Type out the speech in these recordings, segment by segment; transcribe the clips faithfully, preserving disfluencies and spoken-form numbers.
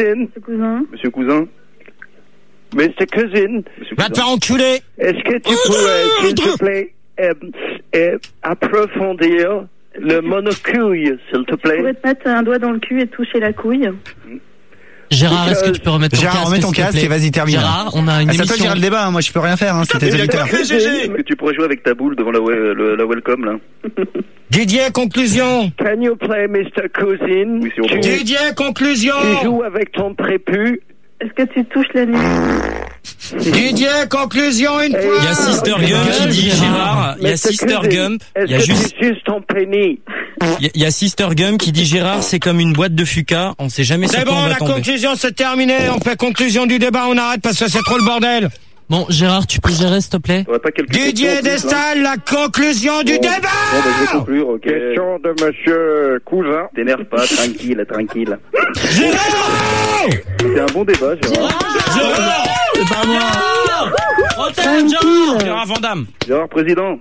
Cousin. Monsieur Cousin. Monsieur Cousin. Monsieur Cousin. Va te faire enculer. Est-ce que tu pourrais, s'il te plaît, euh, euh, approfondir le monocouille, s'il te plaît? Je pourrais te mettre un doigt dans le cul et te toucher la couille. Gérard, est-ce que tu peux remettre ton Gérard, casque? remets ton casque et vas-y, termine. Gérard, on a une ah, émission. Ça peut gérer le débat, hein. Moi je peux rien faire, hein. C'est tes auditeurs. Est-ce que tu pourrais jouer avec ta boule devant la, le, la welcome, là? Didier, conclusion. Can you play mister Cousin? Oui, c'est au Didier, conclusion. Tu joues avec ton prépu. Est-ce que tu touches la nuit? Didier, conclusion une fois. Il y a Sister Gump qui dit Gérard. Il y a Sister Gump. Il y a juste. juste ton pénis. Il y a Sister Gump qui dit Gérard, c'est comme une boîte de Fuca. On sait jamais sur C'est quoi bon, on va la tomber. conclusion c'est terminé. On fait conclusion du débat, on arrête parce que c'est trop le bordel. Bon, Gérard, tu peux gérer, s'il te plaît? Didier Destal, la conclusion du bon, débat. Bon, ben, je vais conclure, ok. Question de monsieur Cousin. T'énerve pas, tranquille, tranquille. Gérard! C'est un bon débat, Gérard. Gérard! C'est pas moi! Gérard! Gérard Vandamme. Gérard, président.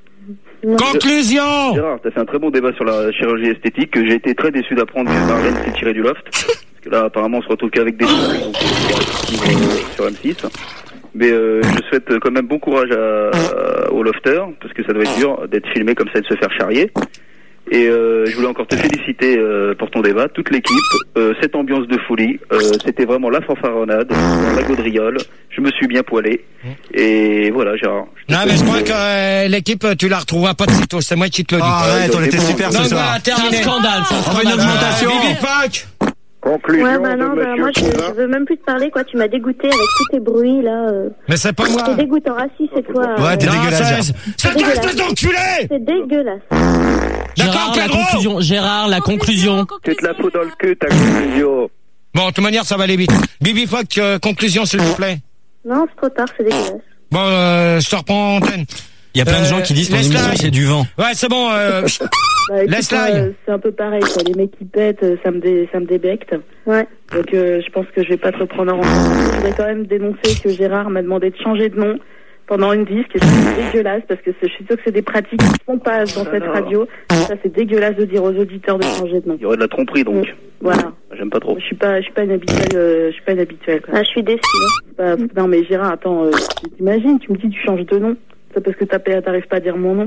Conclusion! Gérard, t'as fait un très bon débat sur la chirurgie esthétique que j'ai été très déçu d'apprendre que Marlène s'est tirée du loft. Parce que là, apparemment, on se retrouve qu'avec des gens sur M six. Mais euh, je souhaite quand même bon courage à, à, aux lofters, parce que ça doit être dur d'être filmé comme ça et de se faire charrier. Et euh, je voulais encore te féliciter euh, pour ton débat, toute l'équipe, euh, cette ambiance de folie, euh, c'était vraiment la fanfaronnade, la gaudriole, je me suis bien poilé, et voilà Gérard. Non mais je crois que euh, l'équipe, tu la retrouveras pas de sitôt, c'est moi qui te le dis. Ah, arrête, on était super ce Donc soir. voilà, terminé. C'est un scandale, c'est un On veut une scandale. augmentation. Bibi Fuck. Conclusion Ouais, bah non, de bah, monsieur moi je, Cousin. je veux même plus te parler, quoi. Tu m'as dégoûté avec tous tes bruits, là. Euh... Mais c'est pas moi. C'est dégoûtant. Ah si, c'est toi. Ouais, t'es euh, Non, dégueulasse. c'est c'est toi espèce d'enculé. C'est dégueulasse. D'accord, Gérard, la Pedro. conclusion. Gérard, la conclusion. Tu te la fous dans le cul, ta conclusion. Bon, de toute manière, ça va aller vite. Bibi Fuck, euh, conclusion s'il vous plaît. Non, c'est trop tard, c'est dégueulasse. Bon, euh, je te reprends en antenne. Il y a plein de Euh, gens qui disent ton laisse-la. émission c'est du vent. Ouais, c'est bon. Euh, Bah, écoute, Laisse-la. euh, c'est un peu pareil, quoi. Les mecs qui pètent, euh, ça me, dé, ça me débecte. Ouais. Donc euh, je pense que je vais pas te reprendre en compte. Je voudrais quand même dénoncer que Gérard m'a demandé de changer de nom pendant une disque, et c'est dégueulasse, parce que c'est- je suis sûre que c'est des pratiques qui se font pas dans cette radio. Ça, c'est dégueulasse de dire aux auditeurs de changer de nom. Il y aurait de la tromperie donc. Voilà. J'aime pas trop. Je suis pas, je suis pas une habituelle, euh, je suis pas une habituelle, quoi. Ah, je suis déçue. C'est pas- non mais Gérard, attends, euh, t'imagines, tu me dis tu changes de nom, c'est parce que t'as pas- t'arrives pas à dire mon nom.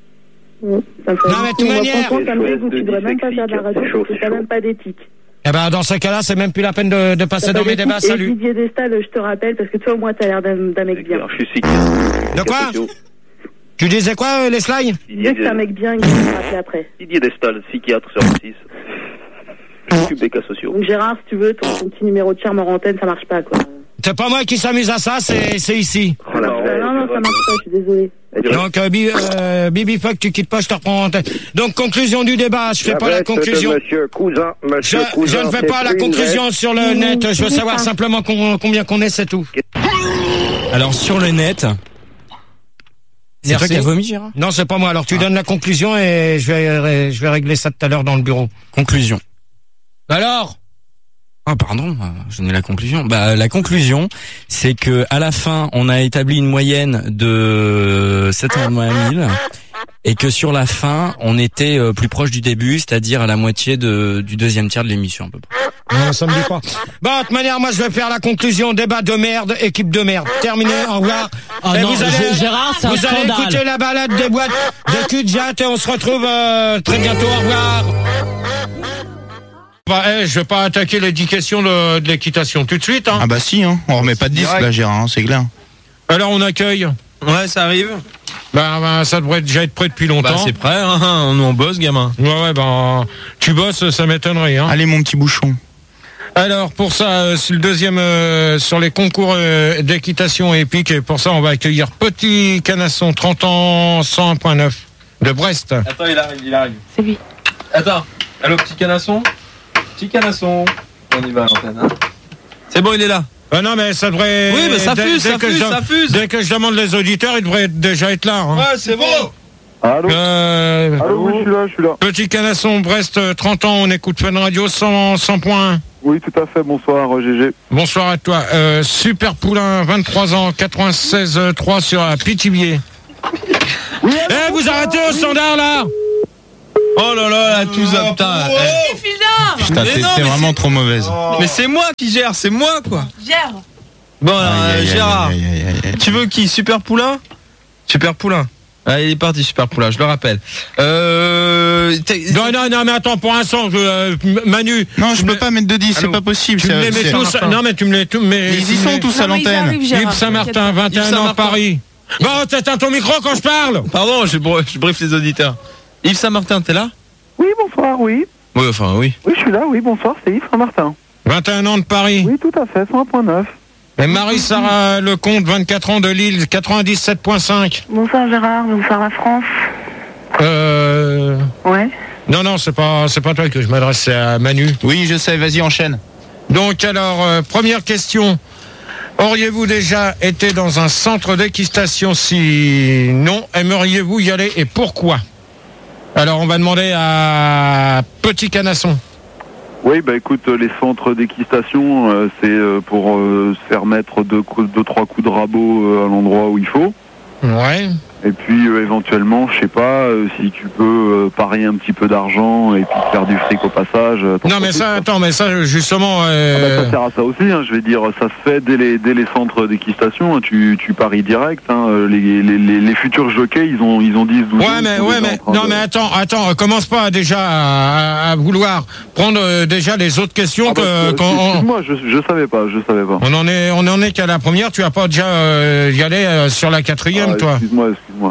Ça me fait Non, mais de toute moi, manière- franchement, ça me C'est dégoûte. Tu chouette, devrais même pas c'est faire de la radio chaud, parce que c'est t'as chaud. même pas d'éthique. eh ben, dans ce cas-là, c'est même plus la peine de, de passer T'as dans pas mes d'éthique. débats. Et Salut. Didier Destal, je te rappelle, parce que toi au moins t'as l'air d'un d'un mec bien. Alors, je suis sick. De quoi? Tu disais quoi, euh, les slides? Tu disais que c'est un mec bien, il va me rappeler après. Didier Destal, psychiatre sur M six. Je m'occupe des cas sociaux. Donc Gérard, si tu veux, ton, ton petit numéro de charme en antenne, ça marche pas, quoi. C'est pas moi qui s'amuse à ça, c'est c'est ici. Oh, la non, vraie, non, non, c'est ça marche pas, je suis désolée. Donc, euh, Bi- euh, Bibi Fuck, tu quittes pas, je te reprends en tête. Donc, conclusion du débat, je fais pas la conclusion. Monsieur Cousin, Je, monsieur je Cousin, ne fais c'est pas la plus une conclusion vraie- sur le net, je veux savoir simplement con- combien qu'on est, c'est tout. Alors sur le net. C'est toi Merci. qui as vomi, Gérard? Non, c'est pas moi. Alors, tu donnes la conclusion et je vais, ré- je vais régler ça tout à l'heure dans le bureau. Conclusion. Alors? Ah pardon, euh, je n'ai la conclusion. Bah la conclusion, c'est que à la fin, on a établi une moyenne de sept cent vingt mille et que sur la fin, on était euh, plus proche du début, c'est-à-dire à la moitié de, du deuxième tiers de l'émission à peu près. Non, ça me dit pas. Bon, de toute manière, moi, je vais faire la conclusion. Débat de merde, équipe de merde. Terminé, au revoir. Ah Et non, vous allez, G- Gérard, c'est un vous allez scandale. écouter la balade des boîtes de cul de jatte et on se retrouve euh, très bientôt. Au revoir. Bah, eh, je vais pas attaquer l'éducation de, de l'équitation tout de suite, hein. Ah bah si, hein. On remet pas de disque là, Gérard, hein, c'est clair. Alors, on accueille. Ouais, ça arrive. Bah, bah, ça devrait déjà être prêt depuis longtemps. Bah c'est prêt, hein. Nous on bosse, gamin. Ouais, ouais, bah, tu bosses, ça m'étonnerait, hein. Allez mon petit bouchon. Alors, pour ça, euh, c'est le deuxième euh, sur les concours euh, d'équitation épique. Et pour ça, on va accueillir Petit Canasson, trente ans, cent un point neuf de Brest. Attends, il arrive, il arrive. C'est lui. Attends. Allô, petit canasson? Petit canasson. On y va à l'antenne, hein. C'est bon, il est là. Euh, non, mais ça devrait... Oui, mais ça dès- fuse, dès ça que fuse, je- ça fuse. Dès que je demande les auditeurs, ils devraient déjà être là, hein. Ouais, c'est bon. Allô? Euh, Allô, oui, je suis là, je suis là. Petit Canasson, Brest, euh, trente ans, on écoute Fun Radio, cent, cent points. Oui, tout à fait, bonsoir, G G. Bonsoir à toi. Euh, Super Poulain, vingt-trois ans, quatre-vingt-seize trois sur la Pithiviers. Eh, vous arrêtez au standard, là? Oh là là, là, tout ça, putain. Eh. Putain, Mais t'es non, t'es mais vraiment trop mauvaise. Mais c'est moi qui gère, c'est moi quoi. Gère. Bon, Aïe, euh, aïe, aïe, Gérard, aïe, aïe, aïe, aïe. tu veux qui? Super Poulain? Super Poulain. Ah, il est parti, Super Poulain, je le rappelle. Euh... t'es- Non, non, non, mais attends, pour l'instant, je, euh, Manu. Non, je tu peux me- pas mettre de dix, c'est Allô pas possible. Tu me c'est- les mets c'est- tous. Non, mais tu me les tous. Mais Ils y sont tous à Non, mais ils l'antenne. arrivent, Gérard. Yves Saint-Martin, vingt et un Yves ans, Saint-Martin. Paris. Bon, t'éteins ton micro quand je parle. Pardon, je, br- je briefe les auditeurs. Yves Saint-Martin, t'es là? Oui, bonsoir, oui. Oui, enfin, oui. Oui, je suis là, oui, bonsoir, c'est Yves Saint-Martin. vingt et un ans de Paris. Oui, tout à fait, cent un point neuf. Et Marie-Sarah Lecomte, vingt-quatre ans de Lille, quatre-vingt-dix-sept point cinq. Bonsoir Gérard, bonsoir la France. Euh... Ouais. Non, non, c'est pas, c'est pas toi que je m'adresse, c'est à Manu. Oui, je sais, vas-y, enchaîne. Donc, alors, euh, première question. Auriez-vous déjà été dans un centre d'équitation? Si non, aimeriez-vous y aller et pourquoi? Alors, on va demander à Petit Canasson. Oui, bah écoute, euh, les centres d'équitation, euh, c'est euh, pour euh, se faire mettre deux, coups- deux, trois coups de rabot euh, à l'endroit où il faut. Ouais. Et puis euh, éventuellement, je sais pas, euh, si tu peux euh, parier un petit peu d'argent et puis faire du fric au passage. euh, t'en Non, mais profites, ça, quoi. attends, mais ça, justement... euh, Ah bah, ça sert à ça aussi, hein, je vais dire, ça se fait dès les, dès les centres d'équitation, hein, tu, tu paries direct, hein, euh, les, les, les, les futurs jockeys, ils ont, ils ont dix, douze ans. Ouais, mais, ils sont ouais, déjà mais, en train non, de- mais attends, attends, euh, commence pas déjà à, à- à vouloir prendre euh, déjà les autres questions Ah bah, que, euh, qu'on- excuse-moi, je, je savais pas, je savais pas. on en est, on en est qu'à la première, tu vas pas déjà euh, y aller euh, sur la quatrième, Ah, toi. Excuse-moi, excuse-moi.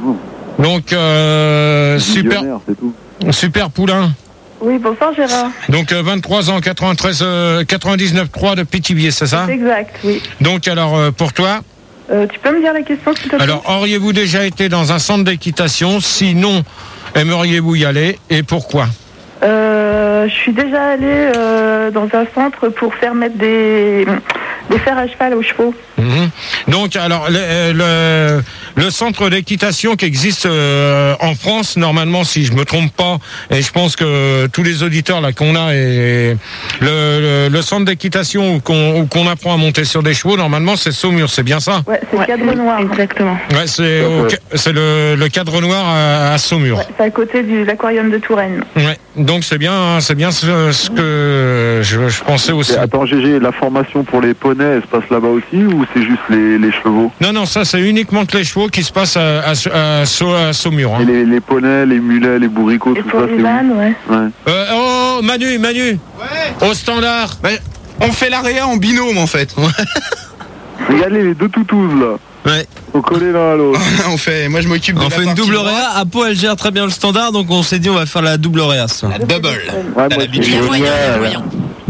Donc, euh, super, Visionnaire, c'est tout. super Poulain. Oui, bonsoir Gérard. Donc, euh, vingt-trois ans, quatre-vingt-treize, euh, quatre-vingt-dix-neuf trois de Pithiviers, c'est ça? C'est exact, oui. Donc, alors, euh, pour toi, Euh, tu peux me dire la question s'il te plaît? alors, auriez-vous déjà été dans un centre d'équitation? Sinon, aimeriez-vous y aller et pourquoi? Euh, je suis déjà allée euh, dans un centre pour faire mettre des, des fers à cheval aux chevaux. Mhm. Donc, alors, le, euh, le, le centre d'équitation qui existe euh, en France, normalement, si je me trompe pas, et je pense que tous les auditeurs là qu'on a, et le, le, le centre d'équitation où qu'on où qu'on apprend à monter sur des chevaux, normalement, c'est Saumur, c'est bien ça? Ouais, c'est le cadre noir. Exactement. Ouais, c'est au ca- c'est le, le cadre noir à, à Saumur. Ouais, c'est à côté de l'aquarium de Touraine. Ouais. Donc c'est bien, c'est bien ce, ce que je, je pensais aussi. Et attends, G G, la formation pour les poneys, elle se passe là-bas aussi ou c'est juste les, les chevaux? Non, non, ça c'est uniquement que les chevaux qui se passent à, à, à, Sau- à Saumur. hein. Et les, les poneys, les mulets, les bourricots, Et tout pour ça, les c'est où? vannes, ouais. Ouais. Euh, oh, Manu, Manu. Au standard. Ouais, on fait l'area en binôme en fait. Regardez les deux toutous là. Ouais. Faut coller l'un à l'autre. on fait, moi je m'occupe de On la fait une partie double droite. réa. Apo, elle gère très bien le standard, donc on s'est dit on va faire la double réa ce soir. La double. Ouais, T'as moi, l'habitude. c'est Il y a moyen, il y a génial. moyen.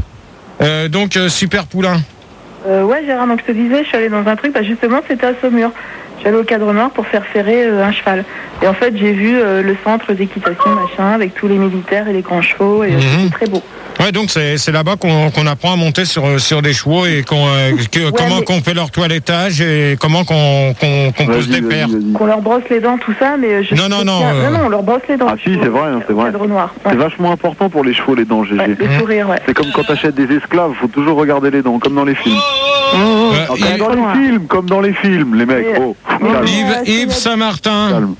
Euh, donc euh, super Poulain. Euh, ouais, Gérard, donc je te disais, je suis allée dans un truc, bah justement, c'était à Saumur. Je suis allée au cadre noir pour faire ferrer euh, un cheval. Et en fait, j'ai vu euh, le centre d'équitation, machin, avec tous les militaires et les grands chevaux, et euh, Mhm. c'était très beau. Ouais, donc c'est c'est là-bas qu'on qu'on apprend à monter sur euh, sur des chevaux et qu'on euh, que- comment mais- qu'on fait leur toilettage et comment qu'on qu'on qu'on pose Vas-y, des vas-y, paires. vas-y. Qu'on leur brosse les dents, tout ça, mais euh, je Non, non, non, Tiens, euh, non, non, on leur brosse les dents. Ah si, c'est vrai, hein, c'est vrai. Cadre noir. C'est Ouais. vachement important pour les chevaux, les dents, G G. Ouais, le sourire, ouais. C'est comme quand t'achètes des esclaves, faut toujours regarder les dents, comme dans les films. Euh, Non, comme Yves, dans les films, comme dans les films, les mecs. Mais- Oh, mais- calme, Yves, Yves Saint-Martin. calme.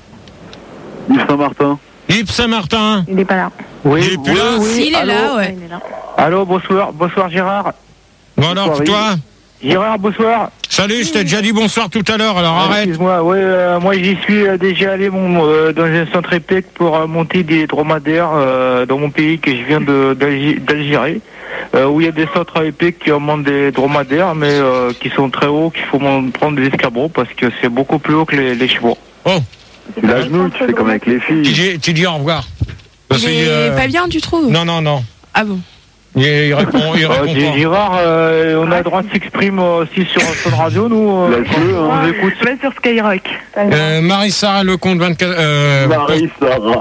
Yves Saint-Martin. Yves Saint-Martin. Il est pas là. Il est plus là. S'il est là, ouais. Il est là. Allô, bonsoir, bonsoir Gérard. Bon alors Bonsoir, toi. Gérard, bonsoir. Salut, je t'ai déjà dit bonsoir tout à l'heure. Alors Ah, arrête. Excuse-moi, ouais, euh, moi j'y suis euh, déjà allé mon, euh, dans un centre épique pour euh, monter des dromadaires euh, dans mon pays que je viens de- d'Algi- d'Algérie, euh, où il y a des centres épiques qui montent des dromadaires, mais euh, qui sont très hauts, qu'il faut m'en prendre des escabeaux parce que c'est beaucoup plus haut que les, les chevaux. Oh, Tu la genoux, tu fais comme avec les tu filles. dis, tu dis au revoir. Parce Il que, est euh, pas bien, tu trouves? Non, non, non. Ah bon? Il, il répond, il Euh, répond G- pas. Gérard, euh, on a le droit de s'exprimer aussi sur Fun Radio, nous. euh, Laisse-le, on hein. vous écoute. Je vais sur Skyrock. Euh, Marie-Sarah Lecomte, vingt-quatre. Euh, Marie-Sarah.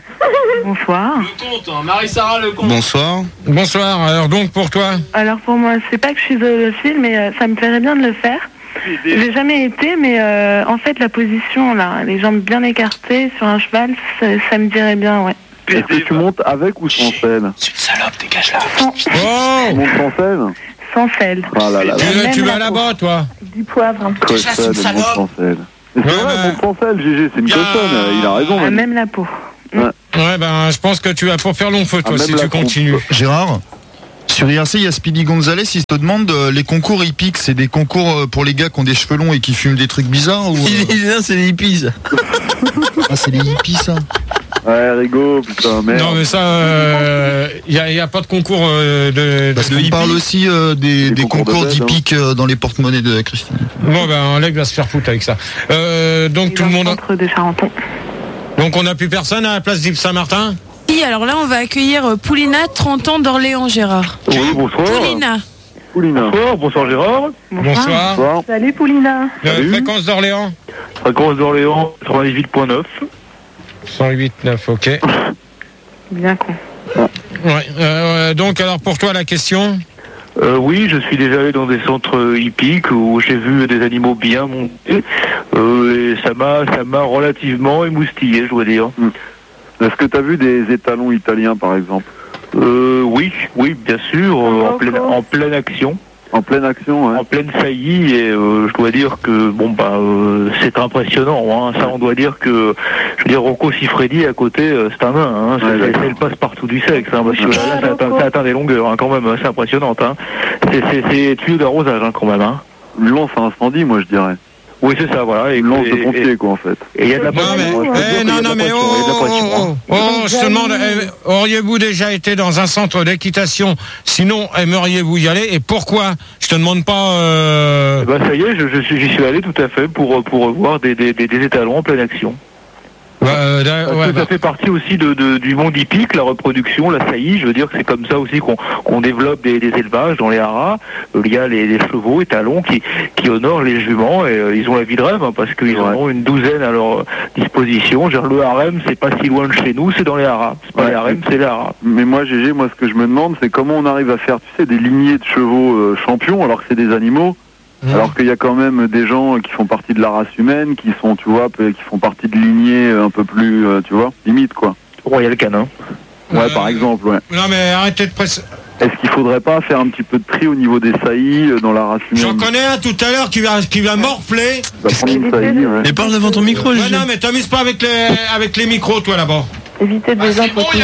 Bonsoir. Marie-Sarah le Bonsoir. bonsoir. Alors donc pour toi. Alors pour moi, c'est pas que je suis zoophile, mais euh, ça me plairait bien de le faire. J'ai jamais été, mais euh, en fait la position là, les jambes bien écartées sur un cheval, ça, ça me dirait bien, ouais. Est-ce que tu montes avec ou sans selle? C'est une salope, dégage-la. Sans, Oh, Tu montes sans selle? sans sel. Ah là là là. tu, Même tu vas la là-bas toi. Du poivre. Hein. Cochonne, c'est une elle monte sans selle. Mais c'est Ouais, vrai, ouais. elle monte sans selle, G G, c'est une Bien. cochonne, il a raison. Ah, Manu. même la peau. Ouais. Ouais, ben, je pense que tu vas pour faire long feu, toi, Ah, si même tu la croupe. continues. Gérard, sur I R C, il y a Speedy Gonzalez, il se demande euh, les concours hippiques, c'est des concours euh, pour les gars qui ont des cheveux longs et qui fument des trucs bizarres ou euh, c'est les hippies. ça. Ah, c'est les hippies ça. Ouais, Rigo, putain, merde. Non, mais ça, il n'y a, y a pas de concours euh, de, Parce de qu'on hippies. parle aussi euh, des, Des des concours de concours bed, d'hippiques euh, dans les porte-monnaies de Christine. Bon, ben, Oleg va se faire foutre avec ça. Euh, donc, tout le monde. Centre de Charenton. Donc, on n'a plus personne à la place d'Yves Saint-Martin? Oui, alors là, on va accueillir euh, Poulina, trente ans d'Orléans, Gérard. Oui, bonsoir. Poulina. Poulina. Bonsoir, bonsoir Gérard. Bonsoir. Bonsoir. Salut Poulina. La Salut. fréquence d'Orléans? Fréquence d'Orléans, quatre-vingt-dix-huit point neuf. cent huit neuf, ok. Bien con. Ouais, euh, donc, alors, pour toi, la question? Euh, oui, je suis déjà allé dans des centres hippiques où j'ai vu des animaux bien montés. Euh, et ça m'a, ça m'a relativement émoustillé, je dois dire. Est-ce que t'as vu des étalons italiens, par exemple? Euh, oui, oui, bien sûr, euh, en, pleine, en pleine action. En pleine action, ouais. En pleine saillie, et euh, je dois dire que bon bah euh, c'est impressionnant. Hein. Ça, on doit dire que je veux dire Rocco Siffredi à côté, euh, c'est un nain. Hein. C'est, Ouais, c'est, d'accord. c'est le passe-partout du sexe, hein, parce que là, ça, atteint, ça atteint des longueurs, hein, quand même. C'est impressionnant. Hein. C'est, c'est, c'est tuyau d'arrosage, hein, quand même. Hein. Une lance à incendie, moi, je dirais. Oui, c'est ça, voilà. Et, Une lance et- de pompier, et- quoi, en fait. Et il y a de la Non, pression. mais, hein, je peux eh, dire qu'il y non, a de la non, mais pression, oh, il y a de la pression, oh, hein. oh, oh, je te demande, eh, auriez-vous déjà été dans un centre d'équitation? Sinon, aimeriez-vous y aller? Et pourquoi? Je te demande pas. Euh... Eh ben, ça y est, je, je suis, j'y suis allé tout à fait pour, pour voir des, des, des, des étalons en pleine action. Bah, euh, Parce ouais, que bah. ça fait partie aussi de, de, du monde hippique, la reproduction, la saillie. Je veux dire que c'est comme ça aussi qu'on qu'on développe des, des élevages dans les haras. Euh, Il y a les, les chevaux étalons qui, qui honorent les juments et euh, ils ont la vie de rêve hein, parce qu'ils en ont une douzaine à leur disposition. Genre, le harem, c'est pas si loin de chez nous, c'est dans les haras. C'est pas Ouais. les harems, c'est les haras. Mais moi, Gégé, moi, ce que je me demande, c'est comment on arrive à faire, tu sais, des lignées de chevaux euh, champions, alors que c'est des animaux. Mmh. Alors qu'il y a quand même des gens qui font partie de la race humaine, qui sont, tu vois, peu- qui font partie de lignées un peu plus, euh, tu vois, limite, quoi. Royal Canin. Ouais, Euh, par exemple, ouais. Non, mais arrêtez de presser. Est-ce qu'il faudrait pas faire un petit peu de tri au niveau des saillies euh, dans la race humaine? J'en connais un tout à l'heure qui va, qui va morfler. Bah, prendre une saillie, ouais. Mais parle devant ton micro, Ouais, Gégé. non, mais t'amuses pas avec les, avec les micros, toi, là-bas. Évitez de les imposer.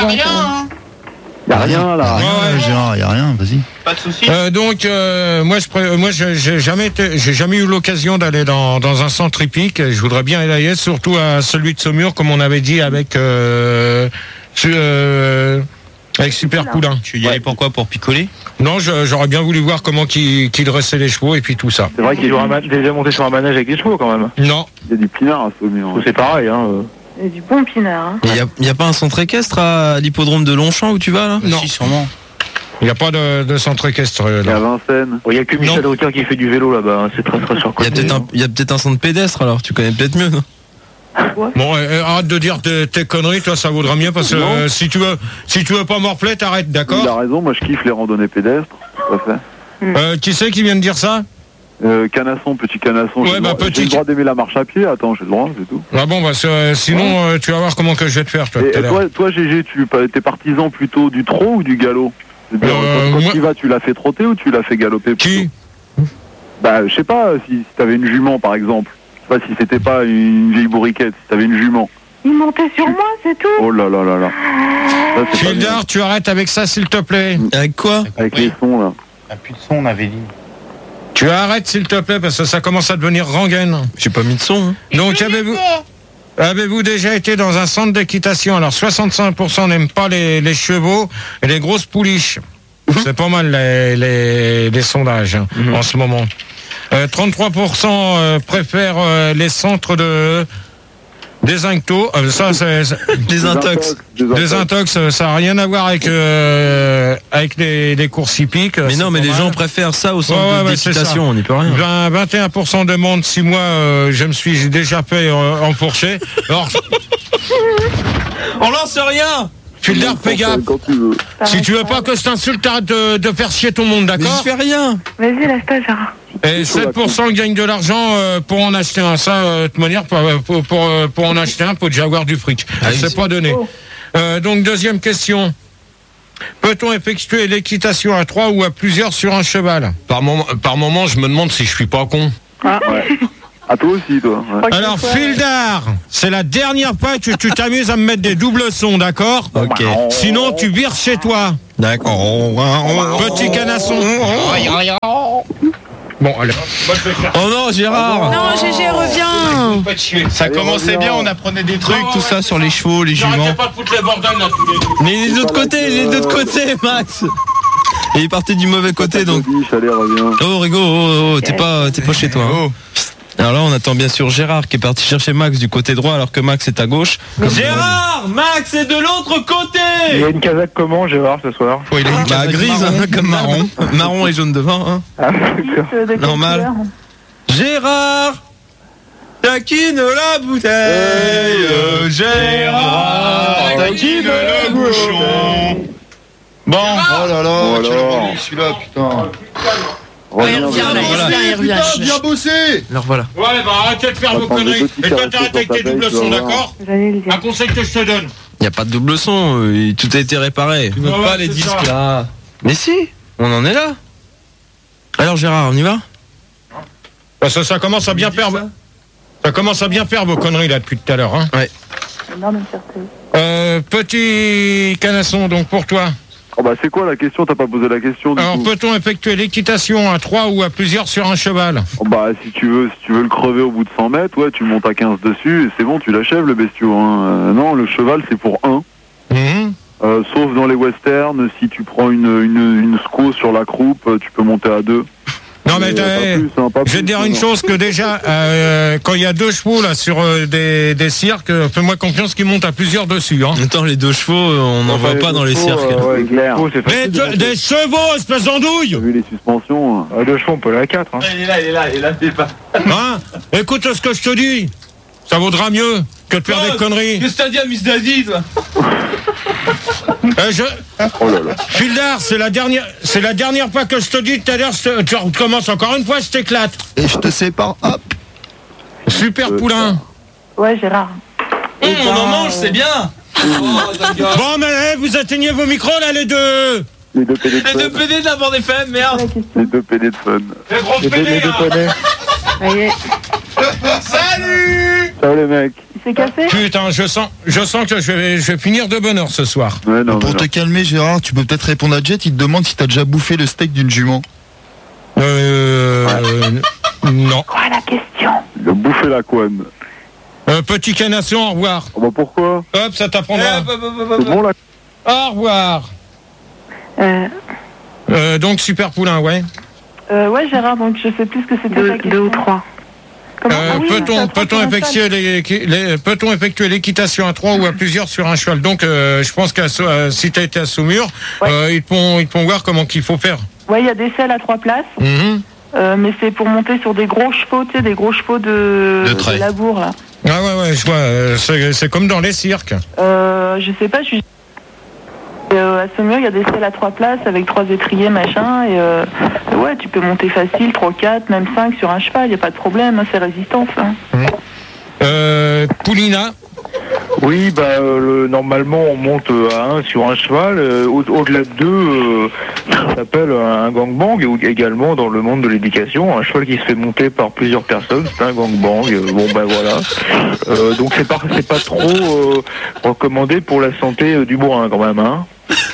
Y a rien, là. Ouais, ouais. Gérard, il y a rien, vas-y. Pas de soucis. Euh, donc, euh, moi, je, pré- moi, je- j'ai jamais été, j'ai jamais eu l'occasion d'aller dans, dans un centre hippique. Je voudrais bien y aller, surtout à celui de Saumur, comme on avait dit avec, euh, su- euh, avec Super Poulain. Tu y allais pourquoi? Pour picoler? Non, je- j'aurais bien voulu voir comment qui, qui dressait les chevaux et puis tout ça. C'est vrai qu'il y, Sur a un du- ma- déjà monté sur un manège avec des chevaux quand même. Non. il y a du pinard à Saumur. Parce que c'est pareil. Hein. euh. Et du bon pinard. Hein. Il y a, y a pas un centre équestre à l'hippodrome de Longchamp où tu vas là? Non. Si, sûrement. Il n'y a pas de, de centre équestre. euh, Il y a là. Vincennes. Il n'y a que Michel Non. Drucker qui fait du vélo là-bas. Hein. C'est très très Il y a surconnu. peut-être un, y a peut-être un centre pédestre alors, tu connais peut-être mieux, non? Bon, euh, arrête de dire tes, tes conneries, toi, ça vaudra mieux parce que Non. euh, si tu veux, si tu veux pas morfler, t'arrêtes, Il a d'accord? raison, moi je kiffe les randonnées pédestres, tout à fait. Euh, qui c'est qui vient de dire ça? Euh, canasson, petit canasson, Ouais, j'ai, le bah, droit, petit- j'ai le droit d'aimer la marche à pied, attends, j'ai le droit, c'est tout. Ah bon, bah, c'est, euh, sinon, euh, tu vas voir comment que je vais te faire, toi, Et, tout à et l'heure. toi, toi Gégé, tu t'es partisan plutôt du trot ou du galop? C'est-à-dire, Euh, quand, quand moi- tu y vas, tu l'as fait trotter ou tu l'as fait galoper plutôt? Qui? Bah, je sais pas, si, si t'avais une jument par exemple. Je sais pas si c'était pas une vieille bourriquette, si t'avais une jument. Il montait sur moi, c'est tout. Oh là là là là. Ça, c'est pas bien. Fildar, tu arrêtes avec ça, s'il te plaît. Avec quoi? Avec les sons là. T'as plus de son, on avait dit. Tu arrêtes, s'il te plaît, parce que ça commence à devenir rengaine. J'ai pas mis de son. Hein. Donc, avez-vous, avez-vous déjà été dans un centre d'équitation? Alors, soixante-cinq pour cent n'aiment pas les, les chevaux et les grosses pouliches. C'est pas mal les, les, les sondages hein, en ce moment. Euh, trente-trois pour cent euh, préfèrent euh, les centres de désincto. Euh, ça, c'est, c'est- Les intox. des intox, euh, ça n'a rien à voir avec euh, avec les, les courses hippiques. Mais c'est non, mais pas les mal. gens préfèrent ça au centre Ouais, ouais, de ouais, c'est d'équitation, ça. on n'y peut rien. vingt, vingt et un pour cent demandent six mois, euh, je me suis déjà fait euh, enfourcher. Alors, On lance rien. Fildar, fais gaffe. Quand tu veux. Si tu veux pas que je t'insulte, t'arrêtes de, de faire chier ton monde, Mais d'accord? je fais rien. Vas-y, lâche-toi, Gérard. Et sept pour cent gagnent de l'argent euh, pour en acheter un. Ça, euh, de toute manière, pour, pour, pour, euh, pour en acheter un, faut déjà avoir du fric. Ah oui, c'est c'est- pas donné. Euh, donc, deuxième question. Peut-on effectuer l'équitation à trois ou à plusieurs sur un cheval? Par moment, par moment, je me demande si je suis pas con. Ah. À toi aussi, toi. Ouais. Alors, Fildar, c'est la dernière fois que tu t'amuses à me mettre des doubles sons, d'accord? Ok. Sinon, tu vires chez toi. D'accord. Petit canasson. Bon, allez. Oh non, Gérard. Non, Gégé, reviens. Ça commençait bien, on apprenait des trucs, tout ça sur les chevaux, les juments. J'arrêtais pas de foutre les bordels là tous les deux. Mais il est de l'autre côté, il est de l'autre côté, Max. Et il partait du mauvais côté, donc. Allez, reviens. Oh, Rigo, oh, oh, t'es pas, t'es pas chez toi. Hein. Alors là, on attend bien sûr Gérard qui est parti chercher Max du côté droit alors que Max est à gauche. Gérard, Max est de l'autre côté. Il y a une casaque comment, Gérard, ce soir? Oh, il a une bah, grise, marron, hein, comme marron. Marron et jaune devant. Hein. Ah, normal. Gérard, taquine la bouteille. Euh, Gérard, taquine le bouchon. Bon. Oh là là, Oh quel là. abonné, celui-là, putain. Ouais, il revient, là, il voilà. revient, il revient. Putain, bien bossé. Alors voilà. Ouais, bah arrêtez de faire vos Attends, conneries. le petit Et toi, carré t'arrêtes avec sur tes ta doubles veille, tu sons, vas voir. d'accord? J'allais le dire. Un conseil que je te donne. Il n'y a pas de double son, euh, tout a été réparé. Tu notes pas les les disques disques, là. Mais si, on en est là. Alors Gérard, on y va? Parce que ça commence à bien faire. Ça commence à bien faire vos conneries là depuis tout à l'heure. Hein. Ouais. Euh, petit canasson, donc pour toi. Oh bah c'est quoi la question? T'as pas posé la question du Alors, coup. peut-on effectuer l'équitation à trois ou à plusieurs sur un cheval? Oh bah si tu veux, si tu veux le crever au bout de cent mètres, ouais, tu montes à quinze dessus et c'est bon, tu l'achèves le bestiau. Hein. Euh, non, le cheval c'est pour un. Mmh. Euh, sauf dans les westerns, si tu prends une une, une sco sur la croupe, tu peux monter à deux. Non mais, Mais, euh, euh, pas plus, hein, pas je vais te plus, dire non. une chose que déjà euh, quand il y a deux chevaux là sur euh, des, des cirques, euh, fais-moi confiance qu'ils montent à plusieurs dessus. Hein. Attends, les deux chevaux, on n'en Enfin, voit pas dans les chevaux, cirques. euh, ouais, clair. Oh, c'est Mais facile. de- des chevaux, espèce d'andouille. T'as vu les suspensions hein. Ah, deux chevaux, on peut aller à quatre. Hein. Il est là, il est là, il est là, il est pas. Hein? Écoute ce que je te dis. Ça vaudra mieux que de faire des conneries. Qu'est-ce que t'as dit à Miss Daddy, toi? Euh, je... Oh là là. Fildar, c'est la dernière, c'est la dernière fois que je te dis tout à l'heure. je te- Tu recommences encore une fois, je t'éclate. Et je te sépare, hop. Super Euh, poulain. Ouais, Gérard. Hum, on en mange, c'est bien. Bon, mais eh, vous atteignez vos micros là, les deux. Les deux P D de Les deux fun. P D de la bande F M, merde. Les deux P D de fun. Les gros Les deux, les pédés, deux là. poneys. Ça y est. Salut. Ciao les mecs. Il s'est cassé? Putain, je sens, je sens que je vais, je vais finir de bonne heure ce soir. Ouais, non, Pour mais te non. calmer, Gérard, tu peux peut-être répondre à Jet. Il te demande si t'as déjà bouffé le steak d'une jument. Euh, non. Quoi la question? Il a bouffé la couenne. Euh, petit canasson, au revoir. Oh bah pourquoi? Hop, ça t'apprendra. C'est bon là. Au revoir. Euh, Euh, donc super poulain, ouais. euh, ouais, Gérard, donc je sais plus ce que c'était ta question. Deux ou trois. Comment? Euh, Ah oui, peut-on ça peut-on prend sur un effectuer les, les- peut-on effectuer l'équitation à trois ou à plusieurs sur un cheval? Donc euh, je pense que si tu as été à Saumur, Ouais. euh, ils te font ils te font voir comment qu'il faut faire. Ouais, il y a des selles à trois places, Mhm. euh, mais c'est pour monter sur des gros chevaux, tu sais, des gros chevaux de, De trait. labour, là. Ah ouais ouais, je vois. euh, C'est c'est comme dans les cirques. Euh, je sais pas, je suis... Euh, à Saumur, il y a des selles à trois places avec trois étriers, machin, et euh, ouais, tu peux monter facile, trois, quatre, même cinq sur un cheval, il n'y a pas de problème, hein, c'est résistant, ça. Euh, Poulina. Oui, bah euh, le- normalement on monte euh, à un sur un cheval. euh, au- Au-delà de deux, euh, ça s'appelle un gangbang. Ou également dans le monde de l'éducation, un cheval qui se fait monter par plusieurs personnes, c'est un gangbang. Euh, bon ben voilà. Euh, donc c'est pas c'est pas trop euh, recommandé pour la santé euh, du bourrin quand même. Hein.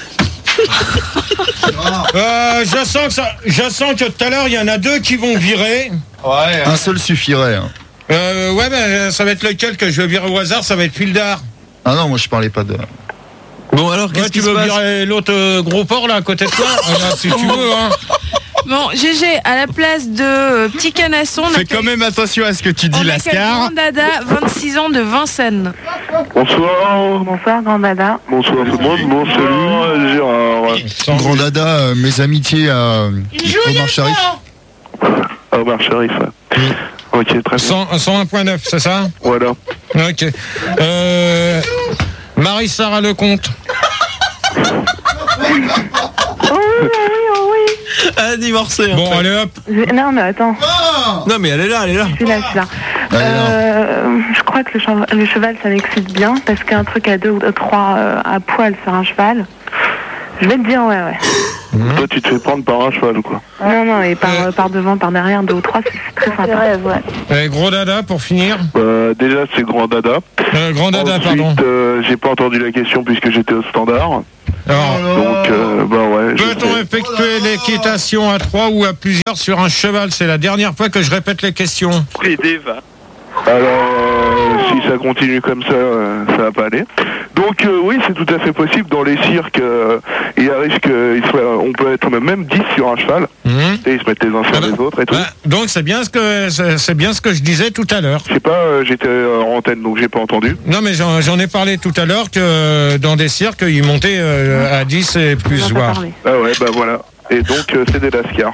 Euh, je sens que ça, je sens que tout à l'heure il y en a deux qui vont virer. Ouais. Un seul suffirait. Hein. Euh, ouais, ben ça va être lequel que je vais virer au hasard, ça va être Fildar. Ah non, moi je parlais pas de. Bon alors, qu'est-ce Ouais, qui tu se veux passe? virer l'autre euh, gros porc là à côté de toi? Ah, là, si tu veux, hein. Bon, Gégé, à la place de euh, Petit Canasson, on Fais accueille- quand même attention à ce que tu dis, on accueille Lascar. Grand Dada, vingt-six ans de Vincennes. Bonsoir. Bonsoir, Grand Dada. Bonsoir tout le monde. Bon salut Gérard. Grand Dada, euh, mes amitiés à Omar Sharif. Omar Sharif. Ok, très bien. cent un virgule neuf, c'est ça? Voilà. Ok. Euh, Marie-Sarah Lecomte. Oh oui, oh oui, oh oui. Ah, divorcé. Bon, allez hop. Je- Non, mais attends, Non mais elle est là, elle est là. je suis là, je suis là. Allez, là. Euh, je crois que le cheval, le cheval, ça m'excite bien, parce qu'un truc à deux ou trois euh, à poil sur un cheval, je vais te dire, ouais, ouais. Mmh. Toi, tu te fais prendre par un cheval, quoi. Non, non, et par, euh, par devant, par derrière, deux ou trois, c'est c'est très sympa. Ouais. Et gros dada pour finir. Euh, déjà, c'est grand dada. Euh, grand dada, Ensuite, pardon. Euh, j'ai pas entendu la question puisque j'étais au standard. Alors, Donc, euh, bah ouais. je peut-on sais. effectuer l'équitation à trois ou à plusieurs sur un cheval? C'est la dernière fois que je répète les questions. Aider, va. Alors, euh, si ça continue comme ça, euh, ça va pas aller. Donc, euh, oui, c'est tout à fait possible. Dans les cirques, euh, il arrive qu'il soit, on peut être même dix sur un cheval. Mmh. Et ils se mettent les uns sur les autres et tout. Bah, donc c'est bien ce que c'est c'est bien ce que je disais tout à l'heure. Je sais pas, euh, j'étais euh, en antenne, donc j'ai pas entendu. Non mais j'en j'en ai parlé tout à l'heure que euh, dans des cirques ils montaient euh, à dix et plus voire. Ah ouais, bah voilà. Et donc, euh, c'est des lascars.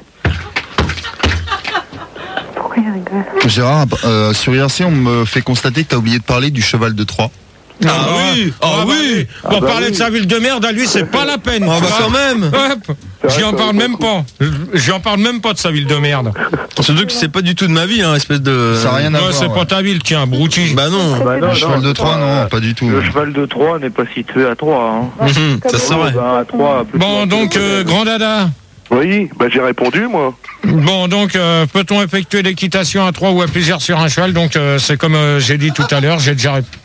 Gérard, euh, sur I R C, on me fait constater que t'as oublié de parler du cheval de Troie. Ah, oui, ah, oui. Pour bah parler oui. de sa ville de merde, à lui, c'est pas la peine. Ah, tu bah, vois. quand même. Hop. J'y en parle même pas. J'y en parle même pas de sa ville de merde. Surtout que c'est pas du tout de ma vie, hein, espèce de. Ça a rien à Ouais, voir. c'est ouais. pas ta ville, tiens, brouti. Bah non. Bah non, Le cheval non, de Troie, non, pas du tout. Le cheval de Troie n'est pas situé à Troyes. Hein. Mhm, ça c'est vrai. Bah, à Troyes, plus Bon, loin donc, que- euh, grand dada. Oui, bah j'ai répondu, moi. Bon, donc, euh, peut-on effectuer l'équitation à trois ou à plusieurs sur un cheval? Donc, euh, c'est comme euh, j'ai dit tout à l'heure, j'ai déjà répondu.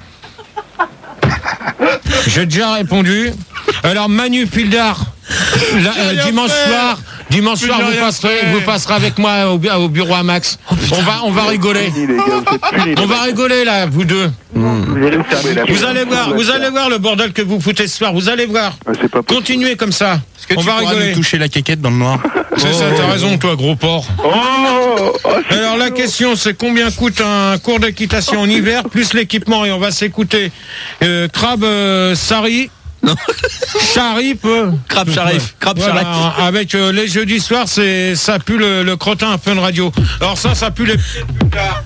J'ai déjà répondu. Alors, Manu Fildar, la- euh, dimanche soir, dimanche soir, vous passerez, vous passerez avec moi au, bu- au bureau à Max. on va, on va rigoler. On va rigoler là, vous deux. Vous allez, Vous allez voir, vous allez voir le bordel que vous foutez ce soir. Vous allez voir. Continuez comme ça. Est-ce que On tu va pourras rigoler. nous toucher la quéquette dans le noir? C'est ça, t'as raison, toi, gros porc. Alors la question, c'est combien coûte un cours d'équitation en hiver plus l'équipement, et on va s'écouter euh, Crabe euh, Sari. Sharif, euh, Crabe Sharif, Crabe voilà, Sharif. avec euh, les jeudis soirs, c'est ça pue le, le crottin à Fun Radio. Alors ça, ça pue les pieds de putard.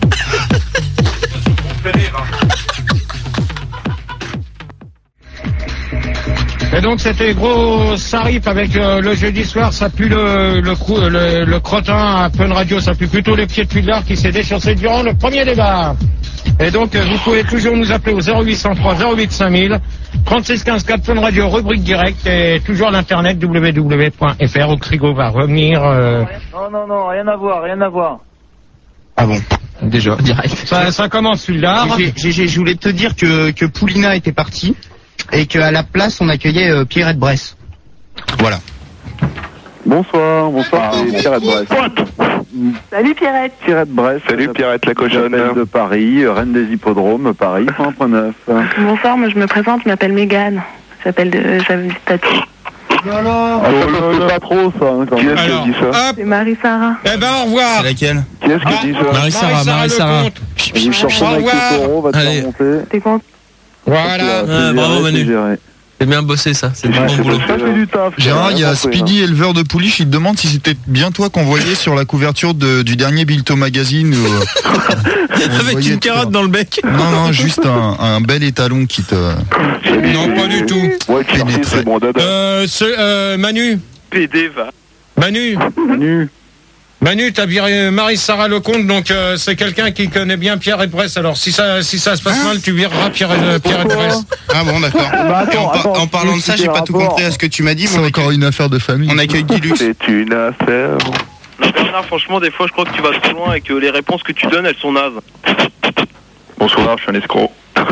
Et donc c'était gros Sarif avec euh, le jeudi soir, ça pue le, le, cou- le, le crottin à Fun Radio, ça pue plutôt les pieds de Pudard qui s'est déchancé durant le premier débat. Et donc euh, vous pouvez toujours nous appeler au zéro huit cent trois zéro huit cinq mille, trente-six quinze quatre Fun Radio, rubrique directe, et toujours l'internet w w w point f r. Au Crigo va revenir. euh, Non, non, non, rien à voir, rien à voir. Ah bon, déjà, direct. Ça, ça commence celui-là. G G, je voulais te dire que, que Poulina était parti et qu'à la place on accueillait euh, Pierrette Bresse. Voilà. Bonsoir, bonsoir, c'est Pierrette Bresse. Salut Pierrette. Pierrette Bresse. Salut Pierrette la cochonne. de Paris, reine des hippodromes, Paris, cent neuf. Bonsoir, moi je me présente, je m'appelle Mégane. J'appelle de j'avais du statut. Ah, ça c'est pas trop ça. Hein, quand Qui même. est-ce qui a dit ça C'est Marie-Sara. Eh ben au revoir. C'est laquelle? Qui est-ce qui a dit ça Marie-Sara, Marie-Sara. Vas-y, cherche Au avec revoir. le taureau, va te Allez. faire monter. T'es content? Voilà. Ouais, bravo Manu. géré. C'est bien bossé ça, c'est du Ouais, bon c'est boulot. ça, c'est du taf. Gérard, il y a compris, Speedy, éleveur de pouliches, il te demande si c'était bien toi qu'on voyait sur la couverture de- du dernier Bilto Magazine. où, euh, on Avec voyait une tout carotte ça. dans le bec. Non, non, juste un, un bel étalon qui te Non, pas du tout. Ouais, Pierre, pénétrait. c'est bon, dada. Euh, ce- euh, Manu. P D va. Manu. Manu. Manu, t'as viré Marie-Sara Lecomte, donc euh, c'est quelqu'un qui connaît bien Pierre et Bresse. Alors si ça, si ça se passe mal, tu vireras Pierre et, Pierre et Bresse. Ah bon, d'accord. Bah, Et en, attends, par- attends, en parlant de ça, j'ai pas tout rapport. compris à ce que tu m'as dit, mais C'est on encore accueille, une affaire de famille. on accueille Guilux. C'est une affaire. Bernard, franchement, des fois, je crois que tu vas trop loin et que les réponses que tu donnes, elles sont nazes. Bonsoir, je suis un escroc.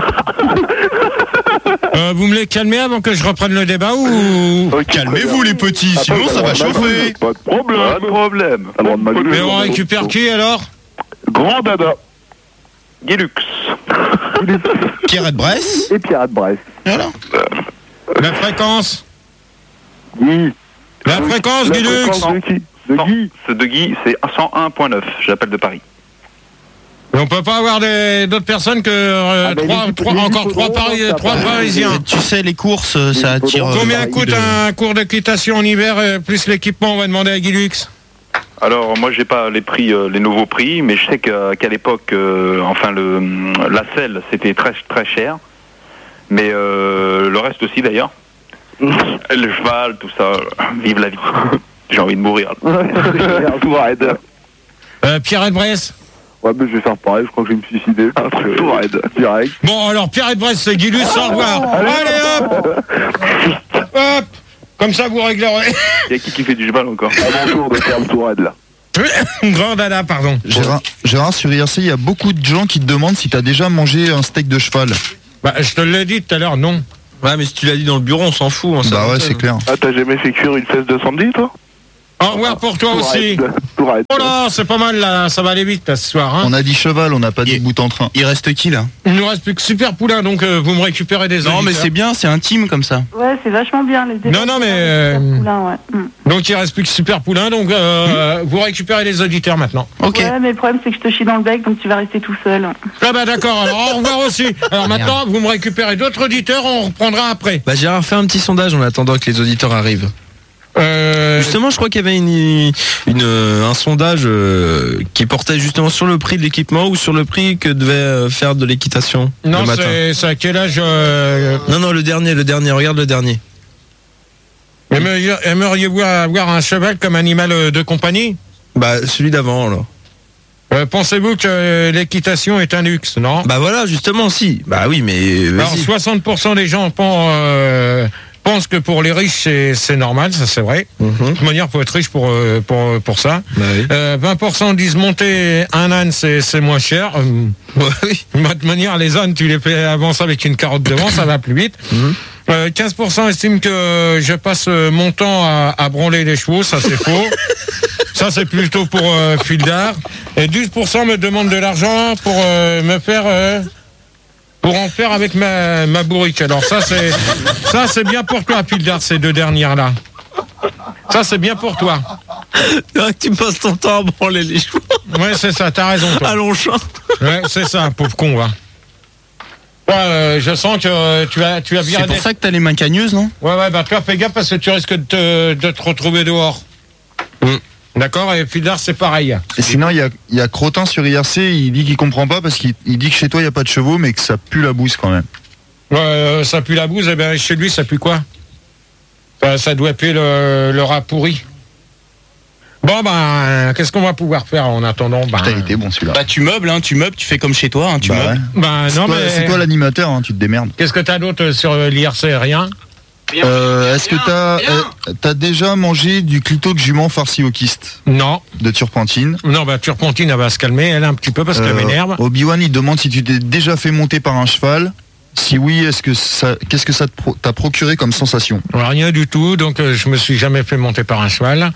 Euh, vous me les calmez avant que je reprenne le débat ou Calmez-vous les petits, sinon ça va chauffer. Pas de problème. Pas de problème. T'as le droit de m'allumer. Mais on récupère qui alors? Grand dada. Guilux. Pierrette Bresse. Et Pierrette Bresse. Voilà. La fréquence? Guy. La fréquence, La Guilux? fréquence de qui De Non, Guy. c'est de Guy, c'est cent un point neuf, j'appelle de Paris. Mais on peut pas avoir des- d'autres personnes que euh, Ah, ben, trois, les- trois- les encore trois, hippodromes, Pari- ça trois va. Parisiens. Tu sais, les courses, euh, ça attire. euh, Combien Paris coûte de- un cours d'équitation en hiver euh, plus l'équipement? On va demander à Guilux. Alors, moi, j'ai pas les prix, euh, les nouveaux prix, mais je sais qu'à qu'à l'époque, euh, enfin, le, la selle, c'était très, très cher. Mais euh, le reste aussi, d'ailleurs. Le cheval, tout ça, vive la vie. J'ai envie de mourir. Tout raide. Euh, Pierre et Bresse. Ouais, mais je vais faire pareil, je crois que je vais me suicider. Un truc tout raide. Direct. Bon, alors Pierre et Bresse, c'est Guilux, au revoir. Allez hop Hop Comme ça, vous réglerez. Il y a qui qui fait du cheval encore? À mon tour de faire le tourade là. Grand dada, pardon. Gérard, Gérard, sur I R C, il y a beaucoup de gens qui te demandent si t'as déjà mangé un steak de cheval. Bah, je te l'ai dit tout à l'heure, non. Ouais, mais si tu l'as dit dans le bureau, on s'en fout. Hein, bah ouais, c'est clair. Ah, t'as jamais fait cuire une fesse de samedi, toi? Au revoir pour toi aussi. Oh là, c'est pas mal là, ça va aller vite là, ce soir. Hein. On a dit cheval, on n'a pas dit bout en train. Il reste qui là? Il nous reste plus que Super Poulain, donc euh, vous me récupérez des auditeurs. Non, mais c'est bien, c'est intime comme ça. Ouais, c'est vachement bien les débats. Non, non, mais. Euh, Poulain, ouais. mm. Donc il reste plus que Super Poulain, donc euh, mmh. vous récupérez les auditeurs maintenant. Ok. Ouais, mais le problème c'est que je te chie dans le bec, donc tu vas rester tout seul. Ah bah d'accord, alors au revoir aussi. Alors maintenant, vous me récupérez d'autres auditeurs, on reprendra après. Bah Gérard, fais un petit sondage en attendant que les auditeurs arrivent. Euh... Justement, je crois qu'il y avait une, une, un sondage euh, qui portait justement sur le prix de l'équipement ou sur le prix que devait faire de l'équitation. Non, c'est, c'est à quel âge euh... Non, non, le dernier, le dernier, regarde le dernier. Aimeriez- Aimeriez-vous avoir un cheval comme animal de compagnie? Bah, celui d'avant, alors. Euh, pensez-vous que l'équitation est un luxe, non? Bah voilà, justement, si. Bah oui, mais... Alors, soixante pour cent des gens pensent... Euh... pense que pour les riches c'est, c'est normal, ça c'est vrai. Mm-hmm. De toute manière, faut être riche pour euh, pour pour ça. Bah oui. euh, vingt pour cent disent monter un âne c'est c'est moins cher. Euh, ouais, oui. De toute manière, les ânes tu les fais avancer avec une carotte devant, ça va plus vite. Mm-hmm. Euh, quinze pour cent estiment que je passe mon temps à, à branler les chevaux, ça c'est faux. Ça c'est plutôt pour euh, Fildar. Et douze pour cent me demandent de l'argent pour euh, me faire euh, pour en faire avec ma, ma bourrique. Alors ça c'est ça c'est bien pour toi, Fildar, ces deux dernières là. Ça c'est bien pour toi. Tu passes ton temps à branler les chevaux. Ouais, c'est ça, t'as raison toi. À Longchamp. Ouais, c'est ça, pauvre con, va. Ouais, euh, je sens que euh, tu as tu as bien. C'est pour ça que t'as les mains cagneuses, non? Ouais, ouais, bah toi fais gaffe parce que tu risques de te, de te retrouver dehors. Mm. D'accord, et Fildar c'est pareil. Et sinon, il y a, il y a Crotin sur I R C, il dit qu'il comprend pas parce qu'il il dit que chez toi il n'y a pas de chevaux, mais que ça pue la bouse quand même. Ouais, euh, ça pue la bouse, et bien chez lui ça pue quoi? Ça, ça doit puer le, le rat pourri. Bon, ben, qu'est-ce qu'on va pouvoir faire en attendant? Ben, Putain, il était bon celui-là. Bah tu meubles, hein, tu meubles, tu fais comme chez toi, hein, tu Bah meubles. ouais. ben C'est non, toi, mais. c'est toi l'animateur, hein, tu te démerdes. Qu'est-ce que t'as d'autre sur l'I R C? Rien? Euh, est-ce que t'as euh, t'as déjà mangé du clito de jument farci au kyste? Non. De turpentine? Non, bah Turpentine, elle va se calmer, elle, un petit peu, parce qu'elle Euh, m'énerve. Obi-Wan, il demande si tu t'es déjà fait monter par un cheval. Si oui, est-ce que ça, qu'est-ce que ça te pro- t'a procuré comme sensation? Rien du tout, donc euh, je me suis jamais fait monter par un cheval.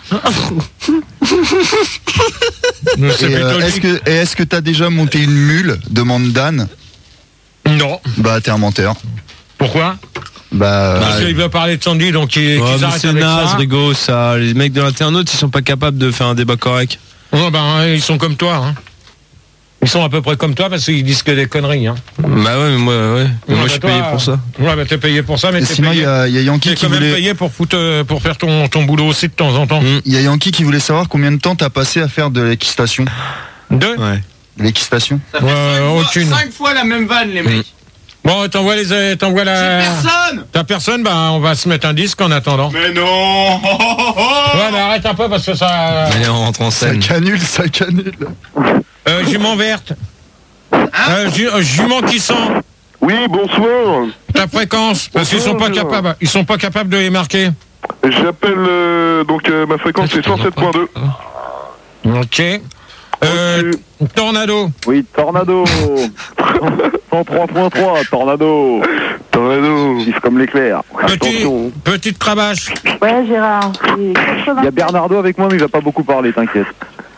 Donc, c'est Et, euh, plutôt est-ce lui- que, et est-ce que t'as déjà monté une mule? Demande Dan. Non. Bah, t'es un menteur. Pourquoi? Bah, Parce qu'il veut parler de Sandy, donc il, Ouais, qu'ils mais arrêtent c'est avec naze, ça. Rigo, ça. Les mecs de l'internaute, ils sont pas capables de faire un débat correct. Oh, ben, ils sont comme toi, hein. Ils sont à peu près comme toi parce qu'ils disent que des conneries, hein. Bah ouais, mais moi, ouais. Mais Ouais, moi, bah je suis toi, payé pour ça. Ouais, bah t'es payé pour ça, mais et t'es sinon, il payé. y a, il y a Yankee T'es qui quand même voulait, payé pour, foutre, euh, pour faire ton, ton boulot aussi de temps en temps. il y a Yankee qui voulait savoir combien de temps t'as passé à faire de l'équistation. Deux? Ouais. L'équistation? Ouais, aucune. cinq fois la même vanne, les mecs. Bon, t'envoies les, t'envoies la. J'ai personne. T'as personne, bah on va se mettre un disque en attendant. Mais non. Ouais, mais arrête un peu parce que ça. Allez, on rentre en Ça scène. canule, ça canule. Euh, jument verte. Euh, ju- euh, jument qui sent. Oui, bonsoir. Ta fréquence, parce qu'ils sont pas Bonsoir. capables. Ils sont pas capables de les marquer. J'appelle euh, donc euh, ma fréquence c'est cent sept point deux. Ok. Euh, tornado. Oui, Tornado. cent trois point trois, Tornado. Tornado. Vif comme l'éclair. Petit, Attention. petite cravache. Ouais, Gérard. c'est quatre-vingts. Il y a Bernardo avec moi, mais il va pas beaucoup parler, t'inquiète.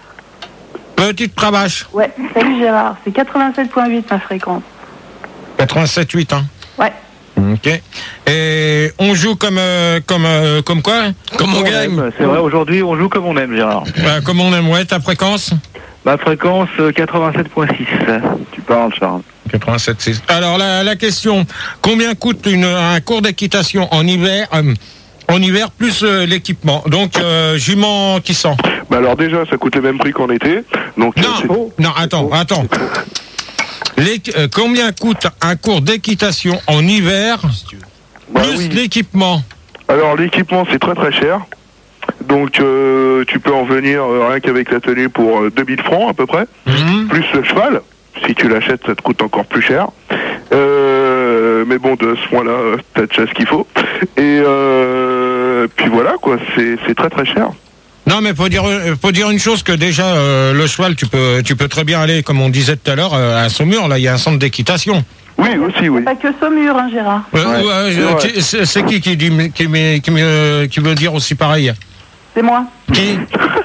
Petite cravache. Ouais, salut Gérard. C'est quatre-vingt-sept point huit ma fréquence. quatre-vingt-sept virgule huit, hein. Ouais. Ok. Et on joue comme euh, comme euh, comme quoi? Comme on gagne. aime. C'est vrai, aujourd'hui, on joue comme on aime, Gérard. Bah, comme on aime, ouais, ta fréquence? Ma fréquence, euh, quatre-vingt-sept point six. Tu parles, Charles. quatre-vingt-sept virgule six. Alors la, la question, combien coûte une, un cours d'équitation en hiver euh, en hiver plus euh, l'équipement? Donc euh, jument qui sent. Bah alors déjà, ça coûte le même prix qu'en été. Donc euh, c'est- Non, non, attends, attends. Les- euh, combien coûte un cours d'équitation en hiver Bah plus oui. l'équipement? Alors l'équipement c'est très très cher. Donc euh, tu peux en venir euh, rien qu'avec la tenue pour euh, deux mille francs à peu près. Mhm. Plus le cheval. Si tu l'achètes, ça te coûte encore plus cher. Euh, euh, mais bon, de ce point-là, euh, t'as déjà ce qu'il faut. Et euh, puis voilà, quoi, c'est c'est très très cher. Non, mais faut dire, faut dire une chose que déjà euh, le cheval, tu peux, tu peux très bien aller, comme on disait tout à l'heure, euh, à Saumur. Là, il y a un centre d'équitation. Oui, aussi, oui. Pas que Saumur, hein, Gérard. Euh, ouais, c'est vrai. qui- c'est c'est qui qui dit, qui, qui, qui, me- qui veut dire aussi pareil? C'est moi. Qui?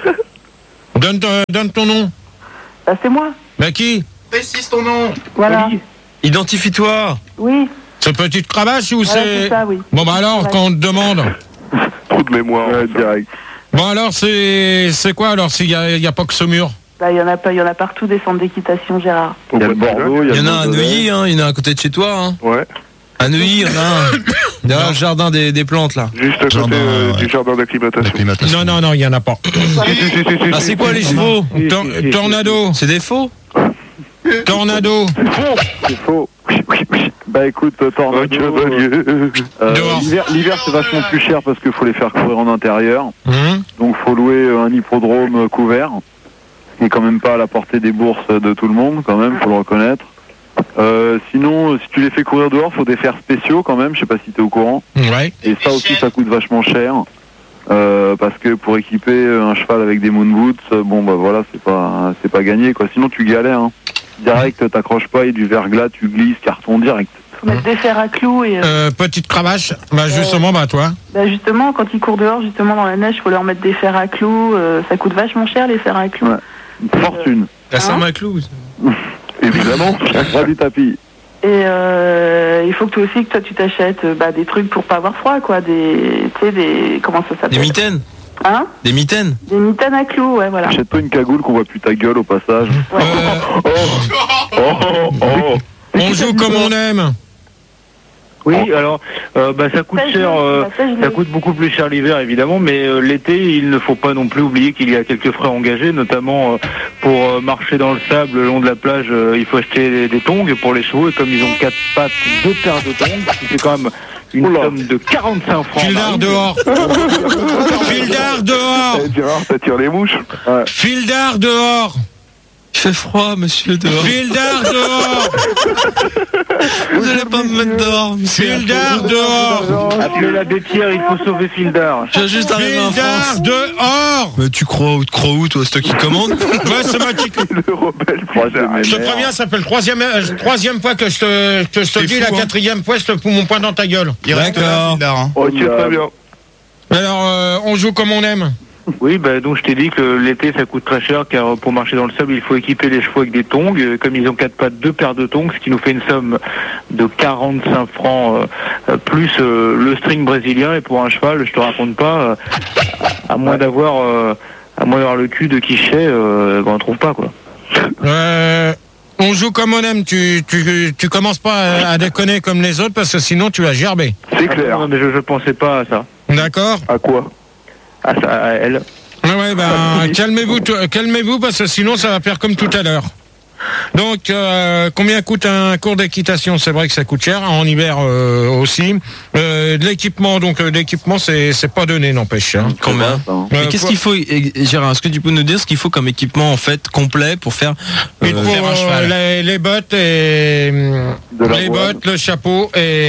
donne, ton- donne ton nom. Bah, c'est moi. Bah qui? Précise ton nom. Voilà. Identifie-toi. Oui. C'est Petite Cravache ou Voilà, c'est... c'est ça, oui. Bon bah alors, Ouais. quand on te demande... Trop de mémoire. Ouais, direct. Bon alors, c'est c'est quoi alors s'il y a, il y a pas que Saumur? Bah, il y en a pas, il y en a partout des centres d'équitation, Gérard. Il y a le Bordeaux, il y a Il y en le a un à Beaujolais. Neuilly, hein. Il y en a un à côté de chez toi, hein. Ouais. À Neuilly, il y en a un. Derrière le jardin des, des plantes, là. Juste à côté Jardin, euh, ouais. du jardin d'acclimatation. Non, non, non, il y en a pas. Ah, c'est quoi les chevaux? Tor- tornado. C'est des faux? Tornado. C'est faux. Bah écoute, euh, Tornado, Un cavalier. euh, Dehors. l'hiver, l'hiver, c'est vachement plus cher parce qu'il faut les faire courir en intérieur. Hum. Donc faut louer un hippodrome couvert, ce qui est quand même pas à la portée des bourses de tout le monde, quand même, faut le reconnaître. Euh, sinon, si tu les fais courir dehors, faut des fers spéciaux quand même, je sais pas si t'es au courant. Ouais. Et ça aussi, ça coûte vachement cher. Euh, parce que pour équiper un cheval avec des moon boots, euh, bon bah voilà, c'est pas c'est pas gagné quoi. Sinon tu galères. Hein. Direct, t'accroches pas, il y a du verglas, tu glisses, carton direct. Faut mettre des fers à clous et. euh, Euh, Petite Cravache. Bah justement, bah toi. Bah justement, quand ils courent dehors, justement dans la neige, faut leur mettre des fers à clous. euh, ça coûte vachement cher les fers à clous. Ouais. Une fortune. La Hein Saint-Maclou. Évidemment, pas du tapis. Et euh, il faut que toi aussi que toi tu t'achètes euh, bah, des trucs pour pas avoir froid, quoi. Des, tu sais, des comment ça s'appelle? Des mitaines. Hein? Des mitaines. Des mitaines à clous, ouais, voilà. Achète-toi une cagoule qu'on voit plus ta gueule au passage. Euh, Oh, oh, oh. on joue comme on aime. Oui, alors euh, bah, ça coûte Ça, je cher, l'ai, euh, bah, ça, je l'ai. ça coûte beaucoup plus cher l'hiver évidemment, mais euh, l'été il ne faut pas non plus oublier qu'il y a quelques frais engagés, notamment euh, pour euh, marcher dans le sable le long de la plage, euh, il faut acheter des, des tongs pour les chevaux et comme ils ont quatre pattes, deux paires de tongs, c'est quand même une Oula. somme de quarante-cinq francs. Fildard dehors. Fildard dehors. Eh, Gérard, t'attires les mouches. Fildard dehors. Il fait froid, monsieur, dehors. Fildard dehors. Vous allez pas me mettre dehors, monsieur. Fildard dehors. Appelez l'abbé Pierre, il faut sauver Fildard. Je viens juste d'arriver en Fildard France. dehors. Mais tu crois où, tu crois où, toi, c'est toi qui commande? Ouais, c'est moi qui... Le rebelle Fildard. Je te préviens, ça fait le troisième, euh, troisième fois que je te, que je te C'est dis, fou, la hein. quatrième fois, je te fous mon poing dans ta gueule. Il reste là, D'accord. Fildard, hein. Ok, très bien. Alors, euh, on joue comme on aime. Oui, bah, donc je t'ai dit que l'été ça coûte très cher car pour marcher dans le sable il faut équiper les chevaux avec des tongs. Euh, Comme ils ont quatre pattes, deux paires de tongs, ce qui nous fait une somme de quarante-cinq francs euh, euh, plus euh, le string brésilien. Et pour un cheval, je te raconte pas, euh, à moins d'avoir euh, à moins d'avoir le cul de Quiché, euh, ben, on trouve pas quoi. Euh, on joue comme on aime. Tu, tu, tu commences pas à, à déconner comme les autres parce que sinon tu vas gerber. C'est clair. Non, mais je, je pensais pas à ça. D'accord? À quoi? À ça, à elle. Ouais, ouais, ben, calmez-vous, toi, calmez-vous parce que sinon ça va faire comme tout à l'heure. Donc, euh, combien coûte un cours d'équitation? C'est vrai que ça coûte cher, en hiver euh, aussi. Euh, de l'équipement, donc euh, l'équipement, c'est c'est pas donné, n'empêche. Hein. Combien? Hein. Mais Euh, qu'est-ce quoi- qu'il faut, eh, Gérard, est-ce que tu peux nous dire ce qu'il faut comme équipement, en fait, complet pour faire, euh, Il faut, faire un cheval? euh, les, les bottes et hum, De la les voile. bottes, le chapeau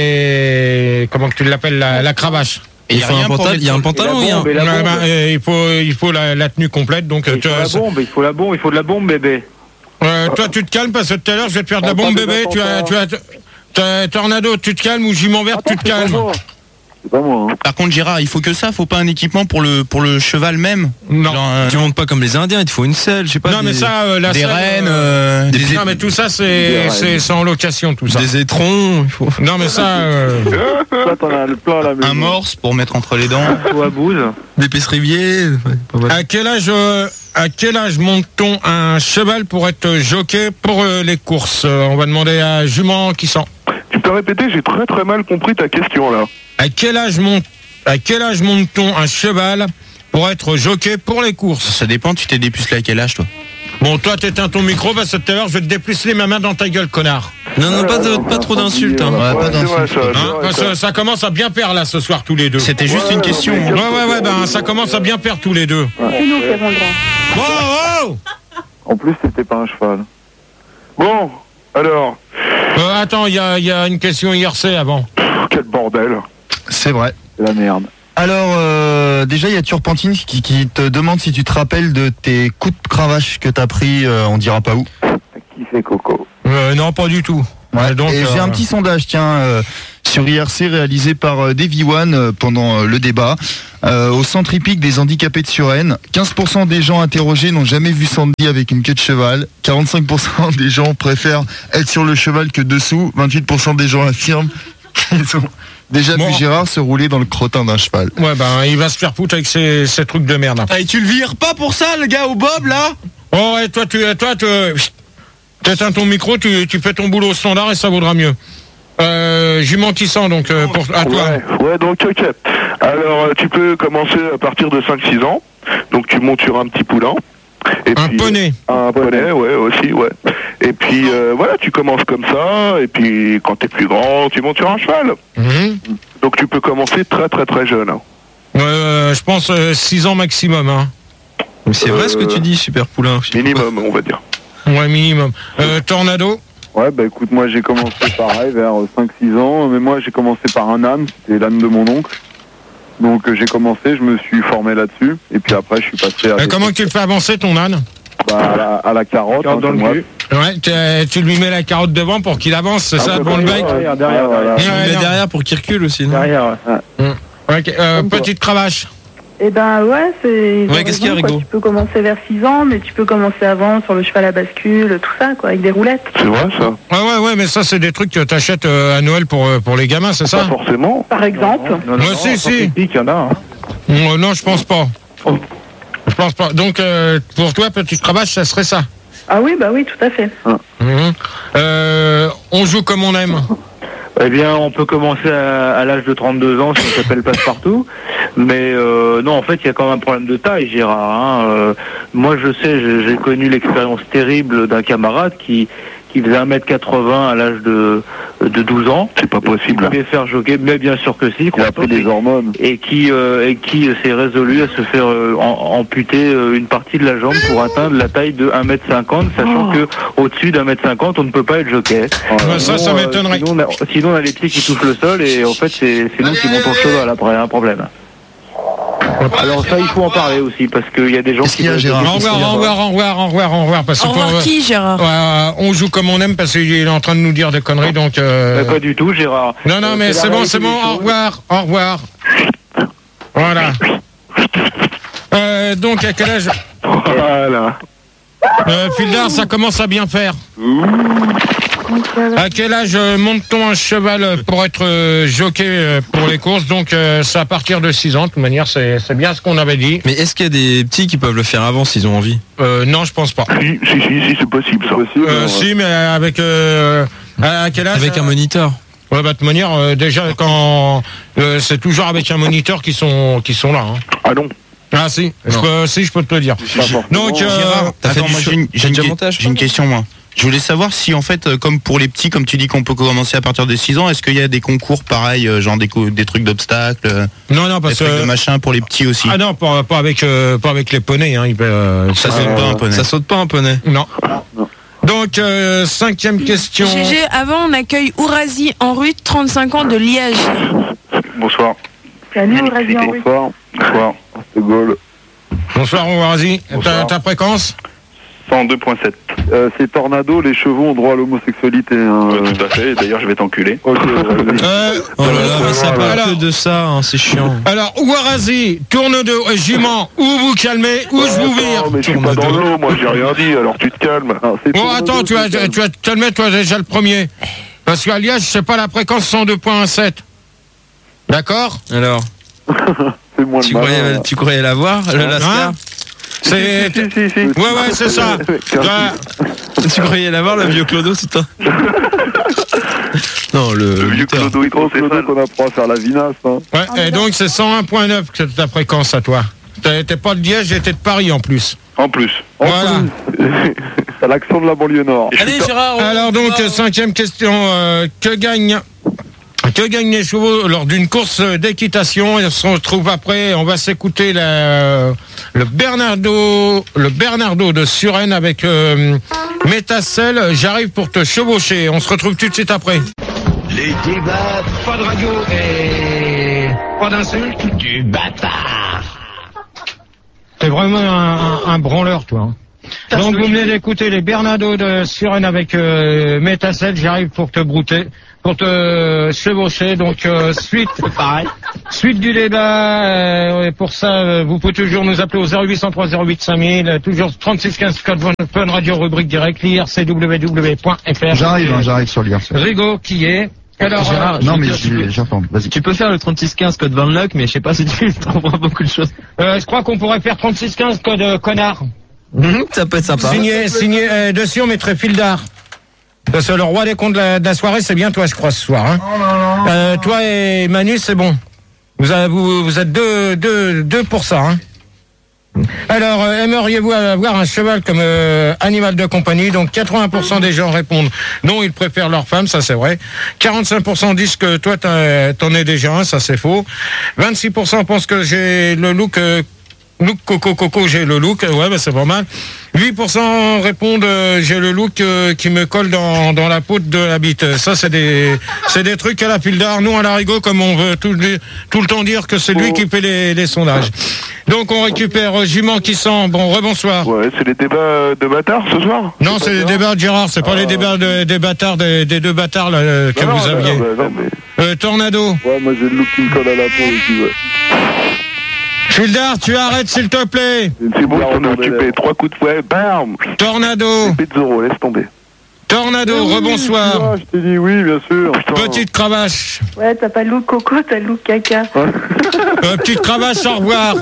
et comment que tu l'appelles, la, la cravache. Et il faut un pantalon, il y a un pantalon, il y a un- Et la Ouais, bombe. ben, euh, il faut il faut la, la tenue complète. Donc, euh, Il tu- faut la bombe, il faut la bombe, il faut de la bombe, bébé. euh, toi, tu te calmes parce que tout à l'heure, je vais te faire de la Entends bombe des bébé. Tu as, attentats. tu as, tu as- Tornado, tu te calmes ou Jument vert, tu te calmes. C'est pas moi. Hein. Par contre, Gérard, il faut que ça, faut pas un équipement pour le, pour le cheval même. Non. Genre, euh, Tu montes pas comme les Indiens, il te faut une selle, je sais pas. Non, des, mais ça, euh, la des selle, rennes, euh, euh, des, Non, mais tout ça, c'est c'est c'est en location, tout ça. des étrons, il faut. Non, mais ça. euh, Ça, t'en as le plein à la maison. un morse pour mettre entre les dents. Ou à bouse. Des pécriviers. ouais, pas mal. À quel âge, euh, à quel âge monte-t-on un cheval pour être jockey pour euh, les courses? Euh, On va demander à Jument qui sent. Tu peux répéter, j'ai très très mal compris ta question là. À quel âge monte, à quel âge monte-t-on un cheval pour être jockey pour les courses? Ça dépend, tu t'es dépucelé à quel âge, toi? Bon, toi, t'éteins ton micro parce que tout à l'heure, je vais te dépuceler ma main dans ta gueule, connard. Non, non, pas, de, pas trop d'insultes. Hein. Ouais, pas c'est vrai, d'insultes. ça, c'est Hein, vrai, parce ça. que ça commence à bien perdre là ce soir tous les deux. C'était juste une question. Ouais, ouais, ouais, ben ça commence à bien perdre tous les deux. C'est nous qui avons le droit. Oh, oh En plus, c'était pas un cheval. Bon, alors, Euh, attends, il y a, y a une question I R C avant. Quel bordel. C'est vrai. C'est la merde. Alors, euh, déjà, il y a Turpentine qui, qui te demande si tu te rappelles de tes coups de cravache que t'as pris, euh, on dira pas où. Qui fait Coco? Euh, non, pas du tout. Ouais, donc, et euh, j'ai un petit sondage, tiens, euh, sur I R C réalisé par euh, Davy One euh, pendant euh, le débat. Euh, au centre hippique des handicapés de Suresnes, quinze pour cent des gens interrogés n'ont jamais vu Sandy avec une queue de cheval. quarante-cinq pour cent des gens préfèrent être sur le cheval que dessous. vingt-huit pour cent des gens affirment qu'ils ont déjà Bon. vu Gérard se rouler dans le crottin d'un cheval. Ouais, ben, il va se faire foutre avec ces, ces trucs de merde. Ah, et tu le vires pas pour ça, le gars au bob, là? Oh, ouais, toi, tu, toi, tu, t'éteins ton micro, tu, tu fais ton boulot au standard et ça vaudra mieux. Euh, Jument Tissant, donc, euh, pour, à toi. Ouais, ouais, donc ok. Alors euh, tu peux commencer à partir de cinq six ans. Donc tu montes sur un petit poulain. Et Un puis, poney. euh, Un poney, ouais, aussi, ouais. Et puis euh, voilà, tu commences comme ça. Et puis quand t'es plus grand, tu montes sur un cheval. Mhm. Donc tu peux commencer très très très jeune. hein. Ouais, euh, je pense six ans maximum. Hein. Mais c'est vrai ce que tu dis, Super Poulain. Minimum, on va dire. Ouais, minimum. Euh, tornado. Ouais, bah écoute, moi j'ai commencé pareil vers cinq six ans, mais moi j'ai commencé par un âne, c'était l'âne de mon oncle. Donc euh, j'ai commencé, je me suis formé là-dessus, et puis après je suis passé à... Euh, comment tu le fais avancer ton âne? Bah, à, la, à la carotte, hein, dans comme le moi. cul. Ouais, tu, tu lui mets la carotte devant pour qu'il avance, c'est ça, devant le bec? Derrière, derrière, derrière. Tu le mets non. derrière pour qu'il recule aussi, non? Derrière, ouais. Ok, euh, petite cravache. Eh ben ouais, c'est. Ouais, qu'est-ce qu'il y a, quoi. Rigaud? Tu peux commencer vers six ans, mais tu peux commencer avant sur le cheval à bascule, tout ça, quoi, avec des roulettes. C'est vrai ça? Ouais, ouais, ouais, mais ça, c'est des trucs que t'achètes euh, à Noël pour, euh, pour les gamins, c'est ça? Pas forcément. Par exemple. Non, non, si, si. Il y en a. Hein. Euh, non, je pense pas. Je pense pas. Donc, euh, pour toi, petite cravache, ça serait ça? Ah oui, bah oui, tout à fait. Mhm. Euh, on joue comme on aime. Eh bien, on peut commencer à, à l'âge de trente-deux ans si on s'appelle Passepartout. Mais euh, non, en fait, il y a quand même un problème de taille, Gérard. Hein. Euh, moi, je sais, j'ai j'ai connu l'expérience terrible d'un camarade qui qui faisait un mètre quatre-vingts à l'âge de de douze ans. C'est pas possible. Il pouvait faire jogger, mais bien sûr que si. Il a pris des hormones. Et qui euh, et qui s'est résolu à se faire euh, en- amputer euh, une partie de la jambe pour atteindre la taille de un mètre cinquante, sachant que au-dessus d'un mètre cinquante, on ne peut pas être jockey. Ouais, ça, ça Sinon, euh, m'étonnerait. Sinon, on a- sinon, on a les pieds qui touchent le sol et en fait, c'est c'est nous qui montons le cheval après, un problème. Alors ça, il faut en parler aussi parce qu'il y a des gens qui... Au revoir, au revoir, au revoir, au revoir, au revoir. Parce que Au revoir pour, euh, qui, Gérard? ouais, euh, on joue comme on aime parce qu'il est en train de nous dire des conneries, donc... euh, Mais pas du tout, Gérard. Non, non, Euh, mais c'est c'est la bon, réalité c'est bon, des au choses. revoir, au revoir. Voilà. Euh, donc, à quel âge? Voilà. Euh, Fildar, ça commence à bien faire. À quel âge euh, monte-t-on un cheval euh, pour être euh, jockey euh, pour les courses? Donc, euh, c'est à partir de six ans. De toute manière, c'est c'est bien ce qu'on avait dit. Mais est-ce qu'il y a des petits qui peuvent le faire avant s'ils ont envie? Euh, non, je pense pas. Si, si, si, si, c'est possible ça. Euh, si, mais avec... euh, à quel âge? Avec un moniteur. Ouais, bah, de toute manière, euh, déjà, quand... euh, c'est toujours avec un moniteur qui sont, qui sont là. Hein. Ah non. Ah si, je peux, si, je peux te le dire. Donc, euh, Gérard, t'as fait attends, du moi, cho- j'ai une, j'ai t'as une déjà que- montage, j'ai une question, moi. Je voulais savoir si, en fait, euh, comme pour les petits, comme tu dis qu'on peut commencer à partir de six ans, est-ce qu'il y a des concours pareils, euh, genre des, co- des trucs d'obstacles, euh, non, non, des parce trucs que... de machin pour les petits aussi? Ah non, pas, pas avec, euh, pas avec les poneys. Hein, il peut, euh, Ça saute pas un poney. Ça saute pas un poney. Non. Donc, euh, cinquième question. G G, avant, on accueille Ourazi Enruth, trente-cinq ans, de Liège. Bonsoir. Salut, Ourazi Henri. Bonsoir. Bonsoir. C'est Gaulle. Bonsoir, Ourazi. Ta, ta fréquence? cent deux virgule sept. Euh, c'est Tornado, les chevaux ont droit à l'homosexualité. Hein. Ouais, tout à fait. D'ailleurs, je vais t'enculer. Ok, vas-y. Euh, Oh là là, mais ça parle alors, que de ça, hein, c'est chiant. alors, Ourazi, tourne de euh, jument, ou vous calmez, ou je vous vire. Non, mais je suis pas dans l'eau, moi j'ai rien dit, alors tu te calmes. Alors, c'est Bon, Tornado, attends, tu vas, c'est tu vas te calmer, toi, déjà le premier. Parce qu'à Liège, c'est pas la fréquence cent deux virgule sept. D'accord? Alors, C'est moi le tu malin, croyais, là. tu croyais l'avoir, le Hein? Lascar? C'est... Si, si, si. Ouais, ouais, c'est ça. Toi, Tu croyais l'avoir, le vieux Clodo, c'est toi? Non, le, Le vieux lutteur. Clodo C'est trop hydrocéphale. qu'on apprend à faire la vinasse. Hein. ouais, et donc c'est cent un virgule neuf que ta fréquence à toi. T'es t'es pas de Liège, j'étais de Paris en plus. En plus. En Voilà. plus, t'as l'accent de la banlieue nord. Allez, Gérard, on- Alors donc, euh, cinquième question, euh, que gagne que gagnent les chevaux lors d'une course d'équitation? Et on se retrouve après, on va s'écouter la- le Bernardo le Bernardo de Suresnes avec euh, mets ta selle, j'arrive pour te chevaucher. On se retrouve tout de suite après. Les débats, pas de radio et pas d'insulte, du bâtard. T'es vraiment un, un, un branleur, toi. Hein. Donc vous venez d'écouter les Bernardo de Suresnes avec euh, Métacel, j'arrive pour te brouter, pour te chevaucher. Donc euh, suite, pareil. Suite du débat. Euh, et pour ça, euh, vous pouvez toujours nous appeler au zéro huit cent trois zéro huit cinq mille, euh, toujours trente-six quinze code Fun Radio rubrique direct, l'I R C W W point F R. J'arrive, hein, j'arrive sur l'I R C. Rigaud qui est. Alors, Gérard, non mais j'attends, vas-y. Tu peux faire le trente-six quinze code Van Luck, mais je sais pas si tu trouveras beaucoup de choses. Euh, je crois qu'on pourrait faire trente-six quinze code euh, connard. Mmh, ça peut être sympa. Signé, signé, euh, dessus on mettrait Fildar. Parce que le roi des comptes de la, de la soirée, c'est bien toi, je crois, ce soir. Hein. Oh, non, non, euh, toi et Manu, c'est bon. Vous, avez, vous, vous êtes deux, deux, deux pour ça. Hein. Alors, euh, aimeriez-vous avoir un cheval comme euh, animal de compagnie? Donc quatre-vingts pour cent des gens répondent non, ils préfèrent leur femme, ça c'est vrai. quarante-cinq pour cent disent que toi t'as, t'en es déjà un, ça c'est faux. vingt-six pour cent pensent que j'ai le look... Euh, Look coco coco, j'ai le look, ouais bah c'est pas mal. huit pour cent répondent euh, j'ai le look euh, qui me colle dans, dans la peau de la bite. Ça c'est des c'est des trucs à la pile d'art. Nous à la Rigaud, comme on veut tout, tout le temps dire que c'est lui qui fait les, les sondages. Donc on récupère euh, Jument qui sent. Bon, rebonsoir. Ouais, c'est les débats de bâtards ce soir? Non, c'est les débats de Gérard, c'est pas ah. les débats de, des bâtards des, des deux bâtards là, euh, que non, vous non, aviez. Non, non, mais... euh, Tornado. Ouais, moi j'ai le look qui me colle à la peau aussi, ouais. Fildar, tu arrêtes s'il te plaît. C'est bon, on est occupé. Trois coups de fouet, bam. Tornado. Pizzoro, laisse tomber. Tornado, oui, rebonsoir. Ah, je t'ai dit oui, bien sûr. Petite cravache. Ouais, t'as pas le look coco, t'as le look caca. euh, petite cravache, au revoir.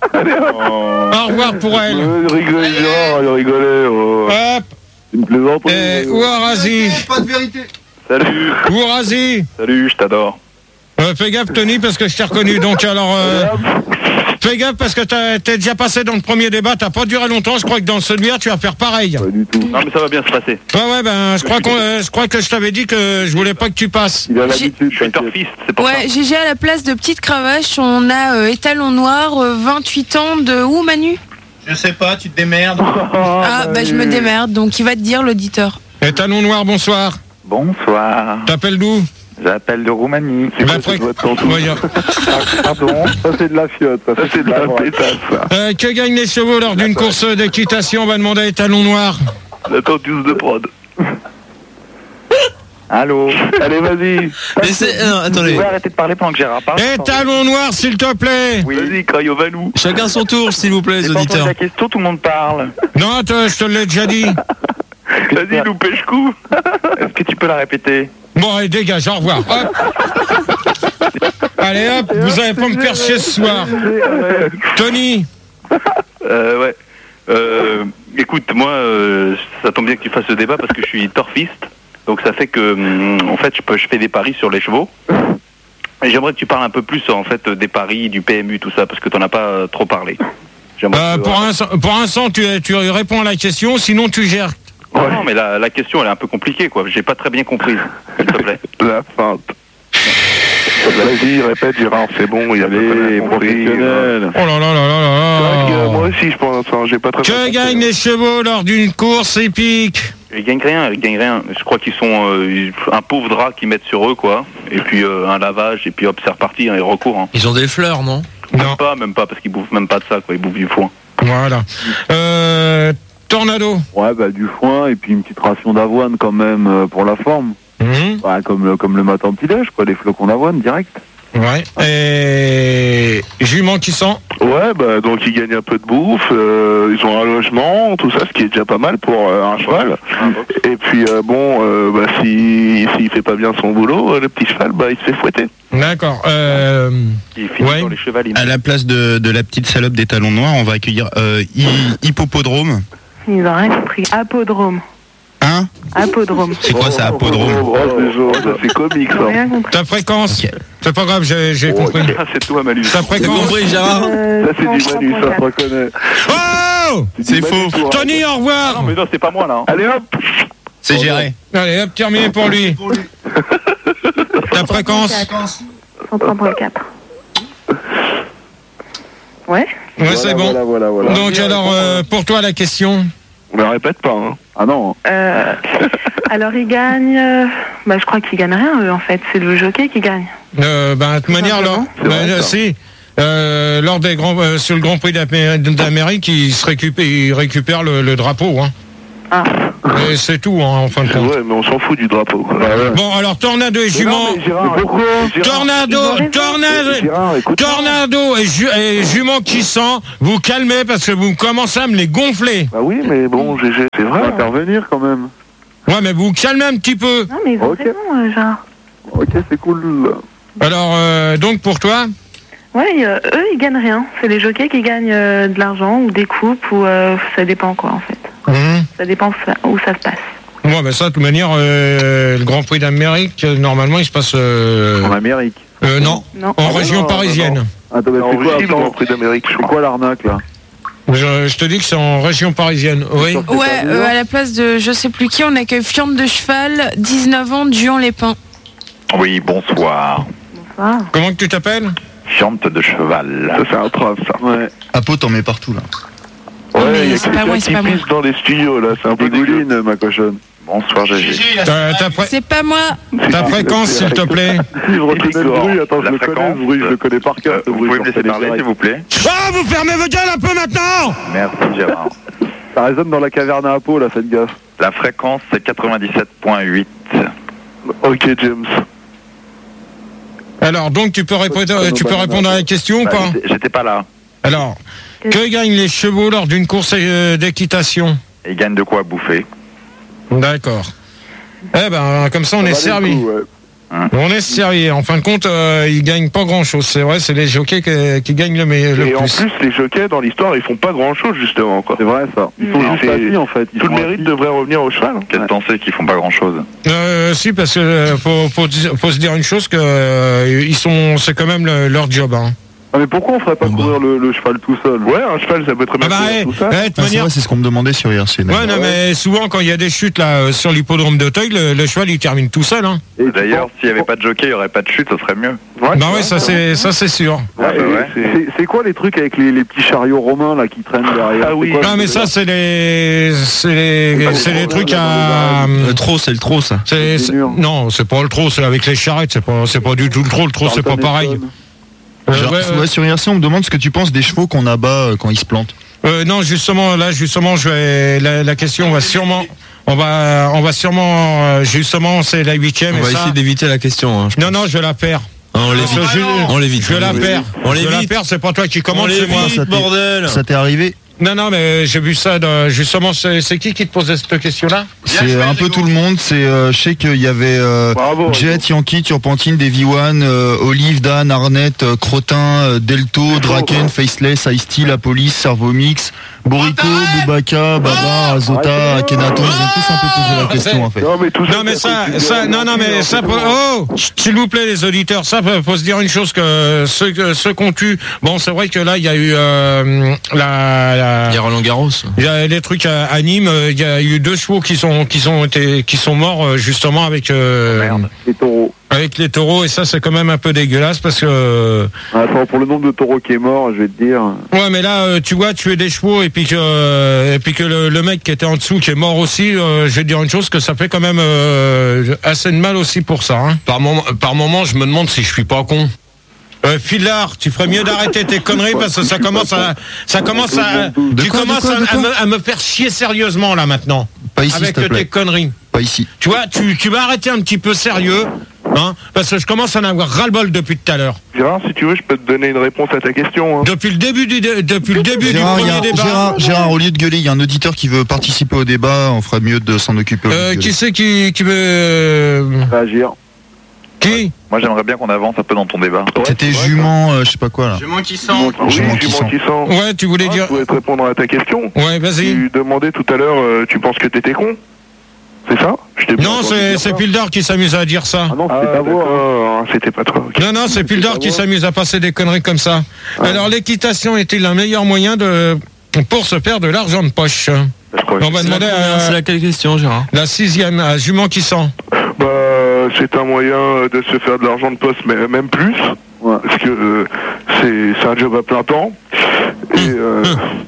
Oh. Au revoir pour elle. Euh, rigolez, Gérard, elle rigolait. Oh. Hop. Une plaisanterie. Et Ouarazi. Pas de vérité. Salut. Ouarazi. Salut, je t'adore. Euh, fais gaffe, Tony, parce que je t'ai reconnu. Donc alors... Euh... Fais gaffe parce que t'as, t'es déjà passé dans le premier débat, t'as pas duré longtemps, je crois que dans celui-là tu vas faire pareil. Pas du tout. Non mais ça va bien se passer. Ouais ouais ben je crois qu'on euh, je crois que je t'avais dit que je voulais pas que tu passes. Il a l'habitude, je suis torfiste, c'est pour ouais, ça. Ouais, G G à la place de Petite Cravache, on a euh, Étalon Noir, euh, vingt-huit ans de où Manu? Je sais pas, tu te démerdes. Ah bah je me démerde, donc il va te dire l'auditeur. Étalon Noir, bonsoir. Bonsoir. T'appelles d'où? J'appelle de Roumanie. C'est bah, quoi, Pardon, ça c'est de la fiotte, ça, ça c'est de la pétasse. Euh, que gagnent les chevaux lors d'une course d'équitation? On va demander à Étalon Noir. La tentus de prod. Allô. Allez, vas-y. Laissez, non, attendez. Vous pouvez arrêter de parler pendant que Gérard parle. Étalon Noir, s'il te plaît. Oui. Vas-y, Crayo Valou. Chacun son tour, s'il vous plaît, les auditeurs. La question, tout le monde parle. Non, te, je te l'ai déjà dit. Vas-y, nous pêche-coup. Est-ce que tu peux la répéter? Bon, allez, dégage, au revoir. Hop. Allez, hop, vous allez pas me faire chier ce soir. Tony. Euh, ouais. Euh, écoute, moi, euh, ça tombe bien que tu fasses ce débat parce que je suis torfiste. Donc ça fait que, en fait, je, peux, je fais des paris sur les chevaux. Et j'aimerais que tu parles un peu plus, en fait, des paris, du P M U, tout ça, parce que t'en as pas trop parlé. Euh, pour, un, pour l'instant, tu, tu réponds à la question, sinon tu gères. Ouais. Non, mais la, la question, elle est un peu compliquée, quoi. J'ai pas très bien compris, s'il te plaît. La feinte. Vas-y, répète, Gérard, c'est bon, il y a les professionnels. Oh là là là là là. Que, moi aussi, je pense, hein, j'ai pas très Que gagnent les chevaux lors d'une course épique? Ils gagnent rien, ils gagnent rien. Je crois qu'ils sont euh, un pauvre drap qu'ils mettent sur eux, quoi. Et puis euh, un lavage, et puis hop, c'est reparti, hein, ils recourent. Hein. Ils ont des fleurs, non? Même Non. pas, même pas, parce qu'ils bouffent même pas de ça, quoi. Ils bouffent du foin. Voilà. Euh, Tornado. Ouais, bah du foin et puis une petite ration d'avoine quand même euh, pour la forme. Mmh. Ouais, comme le, comme le matin petit-déj, quoi, les flocons d'avoine direct. Ouais. Et Jument qui sent. Ouais, bah donc ils gagnent un peu de bouffe, euh, ils ont un logement, tout ça, ce qui est déjà pas mal pour euh, un cheval. Et puis euh, bon, euh, bah si s'il fait pas bien son boulot, euh, le petit cheval, bah il se fait fouetter. D'accord. Euh... Il finit ouais. dans les chevaliers. À la place de, de la petite salope des talons noirs, on va accueillir euh, hi- Hippopodrome. Ils ont rien compris. Apodrome. Hein? Apodrome. C'est quoi ça, Apodrome? Oh, oh, ça c'est comique ça. Rien compris. Ta fréquence. Okay. C'est pas grave, j'ai, j'ai oh, compris. Ah, c'est toi, Manu. Ta fréquence. T'as compris, Gérard? Euh, Ça c'est du Manu, ça se reconnaît. Oh! C'est faux. Tony, au revoir. Non, mais non, c'est pas moi, là. Hein. Allez hop. C'est géré. Allez, hop, terminé pour lui. Ta fréquence. cent trois virgule quatre. Ouais. Ouais, c'est bon. Voilà, voilà, voilà. Donc alors, euh, pour toi, la question. On ne répète pas, hein. Ah non. Euh, alors ils gagnent. euh, Bah je crois qu'ils gagnent rien eux en fait. C'est le jockey qui gagne. Euh, ben, de toute manière, lors, ben, euh, si, euh, lors des grands, euh, sur le Grand Prix d'Amé- d'Amérique, il se récupère, il récupère le, le drapeau, hein. Ah. Et c'est tout, hein, en fin de compte. Ouais, mais on s'en fout du drapeau, quoi. Bon, alors Tornado et Jument. Pourquoi Tornado, Tornado, Tornado et, ju et Jument qui sent, vous calmez parce que vous commencez à me les gonfler. Bah oui, mais bon, G G, c'est vrai. On va intervenir quand même. Ouais, mais vous vous calmez un petit peu. Non mais ils ont Ok. raison, euh, genre. Ok, c'est cool. Alors, euh, donc pour toi Ouais, euh, eux ils gagnent rien. C'est les jockeys qui gagnent euh, de l'argent ou des coupes ou euh, ça dépend quoi en fait. Mmh. Ça dépend où ça, où ça se passe. Ouais, ben ça, de toute manière, euh, le Grand Prix d'Amérique, euh, normalement, il se passe... Euh, En Amérique. euh, non, Non. en région non, parisienne. non, Attends, mais En c'est quoi, Russie, le attends, Grand Prix d'Amérique, je c'est crois. quoi l'arnaque là? Je, je te dis que c'est en région parisienne, oui. Ouais, euh, à la place de je sais plus qui, on accueille Fiante de Cheval, dix-neuf ans, Juan-les-Pins. Oui, bonsoir. Bonsoir. Comment que tu t'appelles? Fiante de Cheval. Ça, c'est un trap, ça. Ouais. Apo, t'en mets partout là. Ouais, mais il y a c'est pas quelqu'un moi, qui c'est pas moi. pisse dans les studios, là, c'est un peu dégueu. Dégouline, ma cochonne. Bonsoir, G G. Ta, ta, fré- C'est pas moi. ta fréquence, s'il te plaît. Si, je reconnais le bruit, attends, je La le connais, fréquence, ce bruit, je le connais par cœur, Euh, ce Vous bruit. pouvez me sur laisser parler, Télédirect. s'il vous plaît? Ah, vous fermez vos gueules un peu maintenant. Merci, Gérard. Ça résonne dans la caverne à Apo, là, faites gaffe. La fréquence, c'est quatre-vingt-dix-sept point huit. Ok, James. Alors, donc, tu peux répondre, tu peux répondre à la question ou Bah, pas? j'étais- J'étais pas là. Alors, que gagnent les chevaux lors d'une course euh, d'équitation? Ils gagnent de quoi bouffer. D'accord. Eh ben, comme ça, on est servi. Coup, ouais. On est servi. En fin de compte, euh, ils gagnent pas grand-chose. C'est vrai, c'est les jockeys qui, qui gagnent le, me- le Et en plus. plus, les jockeys, dans l'histoire, ils font pas grand-chose, justement, quoi. C'est vrai, ça. Ils sont Et juste c'est- assis, en fait. Ils Tout le sont mérite assis. devrait revenir au cheval. hein. Quelle pensée qu'ils font pas grand-chose. Euh, si, parce que euh, faut, faut, dire- faut se dire une chose que euh, ils sont, c'est quand même le- leur job. Hein. Ah, mais pourquoi on ferait pas courir le, le cheval tout seul? Ouais, un cheval, ça peut très bien Ah bah, courir eh, tout ça. eh, de toute Ah, c'est manière- vrai, c'est ce qu'on me demandait sur I R C. Ouais, non, mais souvent quand il y a des chutes là euh, sur l'hippodrome d'Auteuil, le, le cheval il termine tout seul. Hein. D'ailleurs, s'il n'y avait pas de jockey, il n'y aurait pas de chute, ce serait mieux. bah ouais, ça c'est, ça c'est sûr. Ouais, bah ouais. c'est- C'est quoi les trucs avec les, les petits chariots romains là qui traînent derrière? Ah oui. C'est quoi, Non mais ça c'est les, c'est les, c'est les trucs à. Le trot, c'est le trot, ça. C'est, c'est- non, c'est pas le trot, c'est avec les charrettes, c'est pas, c'est pas du tout le trot. Le trot c'est pas pareil. Euh, Genre, ouais, ouais, sur I R C, on me demande ce que tu penses des chevaux qu'on abat euh, quand ils se plantent. Euh, non, justement, là, justement, je vais, la, la question, on va sûrement, on va, on va sûrement, euh, justement, c'est la huitième. On et va ça- essayer d'éviter la question. Hein, je Non, non, je vais la perds. pense. on l'évite. Parce que je- On l'évite. Je on la l'évite. perds. On Je la l'évite. perds, c'est pas toi qui On commande, c'est moi. l'évite, Ça t'est- bordel. Ça t'est arrivé? Non, non, mais j'ai vu ça, de- justement, c'est c'est qui qui te posait cette question-là? C'est un peu tout le monde. C'est, euh, je sais qu'il y avait euh, Bravo. Jet, Yankee, Turpentine, Davy One, euh, Olive, Dan, Arnett, euh, Crotin, euh, Delto, Draken, Faceless, Ice-T, La Police, Servomix, Borico, Bubaka, Baba, Azota, Akhenaton. Ils ont tous un peu posé la question en fait. Non, mais tout ça. Non mais c'est à ça, cause du ça, gars, non non mais hein, ça, c'est faut- bon. oh, s'il vous plaît les auditeurs, ça faut faut se dire une chose que ceux que- ceux qu'on tue, bon c'est vrai que là il y a eu euh, la, la- Il y a Roland Garros. il y a les trucs à, à Nîmes, euh, il y a eu deux chevaux qui sont qui sont été qui sont morts euh, justement avec euh, Les taureaux. avec les taureaux et ça c'est quand même un peu dégueulasse parce que euh, Attends, pour le nombre de taureaux qui est mort, je vais te dire. ouais mais là euh, tu vois tuer des chevaux et puis que euh, et puis que le, le mec qui était en dessous qui est mort aussi, euh, je vais te dire une chose que ça fait quand même euh, assez de mal aussi pour ça. Hein. Par moment, par moment, je me demande si je suis pas con. Euh, Filard, tu ferais mieux d'arrêter tes conneries parce que ça commence à, ça commence à, De tu quoi, de commences quoi, de à, à quoi me, à me faire chier sérieusement là maintenant. Pas ici, avec s'il te tes plaît. conneries. Pas ici. Tu vois, tu, tu vas arrêter un petit peu sérieux, hein, parce que je commence à en avoir ras-le-bol depuis tout à l'heure. Gérard, si tu veux, je peux te donner une réponse à ta question. Hein. Depuis le début du, dé- depuis le début Gérard, du il y premier a- débat. Gérard, Gérard, au lieu de gueuler, il y a un auditeur qui veut participer au débat. On ferait mieux de s'en occuper. au lieu de Euh, gueuler. qui c'est qui, qui veut euh, Réagir. Qui Moi, j'aimerais bien qu'on avance un peu dans ton débat. C'était jument, euh, je sais pas quoi là. Jument qui sent. Oui, Jument qui jument sent. qui sent. Ouais, tu voulais Ah, dire. Je voulais te répondre à ta question. Ouais, vas-y. Tu demandais tout à l'heure, euh, tu penses que t'étais con? C'est ça? Je t'ai bien Non, entendu c'est dire c'est ça. Pildar qui s'amuse à dire ça. Ah non, Ah, c'était ta voix. hein. d'accord, c'était pas toi. ok. Non, non, c'est Pildar qui s'amuse à passer des conneries comme ça. Alors, l'équitation est-il un meilleur moyen de pour se faire de l'argent de poche? Je crois que On va c'est- demander C'est à laquelle question, Gérard? la sixième, à Jument qui sent. Bah, c'est un moyen de se faire de l'argent de poste, mais même plus. Parce que euh, c'est c'est un job à plein temps. Et euh...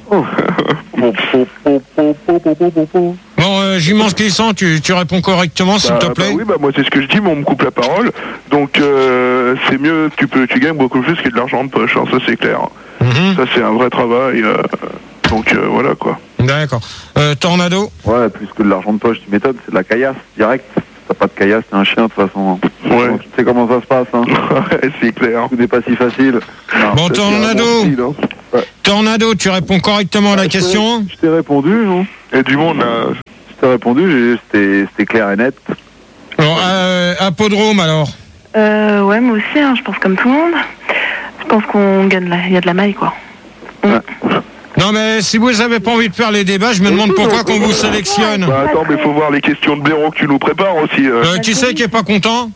Bon, euh, Jument Clisson, tu, tu réponds correctement, s'il bah, te plaît. Bah oui, bah moi c'est ce que je dis, mais on me coupe la parole. Donc euh, c'est mieux, tu peux, tu gagnes beaucoup plus que de l'argent de poche, hein, ça c'est clair. Mm-hmm. Ça c'est un vrai travail. Euh, donc euh, voilà quoi. D'accord. Euh, Tornado. Ouais, plus que de l'argent de poche, tu m'étonnes, c'est de la caillasse, direct. T'as pas de caillasse, t'es un chien de toute façon. Ouais. Donc, tu sais comment ça se passe, hein. Ouais, c'est clair. Tout n'est pas si facile. Non, Bon, Tornado. Style, hein. Ouais. Tornado, tu réponds correctement à la ouais, question. Je t'ai répondu, non? Et du monde, là. Je t'ai répondu, c'était c'était clair et net. Bon, euh, Apodrome alors. Euh, ouais, moi aussi, hein, je pense comme tout le monde. Je pense qu'on gagne, la... il y a de la maille, quoi. Ouais. Non mais si vous avez pas envie de faire les débats, je me demande pourquoi qu'on vous sélectionne. Bah attends, mais faut voir les questions de blaireau que tu nous prépares aussi. Euh. Euh, qui c'est qui est pas content?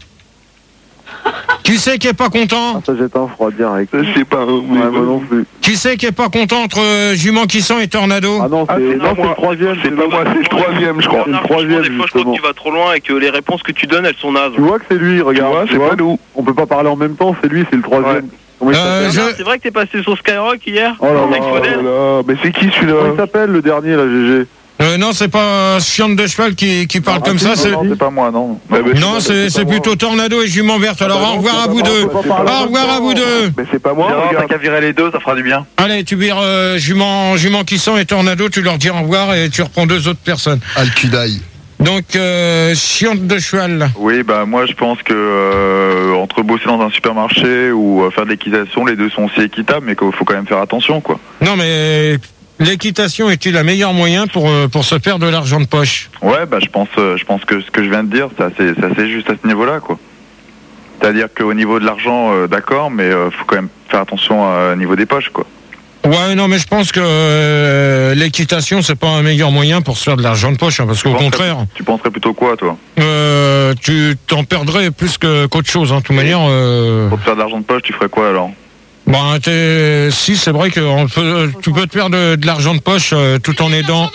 Qui c'est qui est pas content? Ah, ça jette un froid direct. Je sais pas. Oui, ouais, moi non plus. Qui c'est qui est pas content entre euh, Jument Clisson et Tornado? Ah non, c'est ah, non, c'est le troisième. C'est pas moi, c'est le troisième, je crois. C'est le troisième, des fois, je crois que tu vas trop loin et que les réponses que tu donnes, elles sont nazes. Tu vois que c'est lui, regarde. Tu vois, tu c'est vois pas nous. On peut pas parler en même temps, c'est lui, c'est le troisième. Ouais. Comment il Euh, s'appelle je- C'est vrai que t'es passé sur Skyrock hier Oh là avec là, Faudel. Oh là, mais c'est qui celui-là? Comment il s'appelle le dernier, là, G G? Euh, non, c'est pas Chiante de Cheval qui, qui parle comme ça. C'est... Non, c'est pas moi, non. Bah, bah, Non, c'est, c'est plutôt Tornado et Jument Verte. Alors au revoir à vous deux. Au revoir à vous deux. Mais c'est pas moi, Gérard, t'as regarde. qu'à virer les deux, ça fera du bien. Allez, tu vires euh, Jument, Jument Clisson et Tornado, tu leur dis au revoir et tu reprends deux autres personnes. Al-Kudaï. Donc, euh, Chiante de Cheval. Oui, bah moi je pense que euh, entre bosser dans un supermarché ou euh, faire de l'équitation, les deux sont aussi équitables, mais qu'il faut quand même faire attention, quoi. Non, mais l'équitation est-il le meilleur moyen pour, euh, pour se faire de l'argent de poche? Ouais, bah je pense, euh, je pense que ce que je viens de dire, c'est assez, c'est assez juste à ce niveau-là, quoi. C'est-à-dire qu'au niveau de l'argent, euh, d'accord, mais euh, faut quand même faire attention euh, au niveau des poches, quoi. Ouais, non, mais je pense que euh, l'équitation, c'est pas un meilleur moyen pour se faire de l'argent de poche, hein, parce qu'au contraire, Tu penserais plutôt quoi, toi? euh, tu t'en perdrais plus que, qu'autre chose, hein, de toute manière. Euh... Pour te faire de l'argent de poche, tu ferais quoi alors? Bon, t'es... si, c'est vrai que on peut, tu peux te faire de, de l'argent de poche euh, tout en aidant.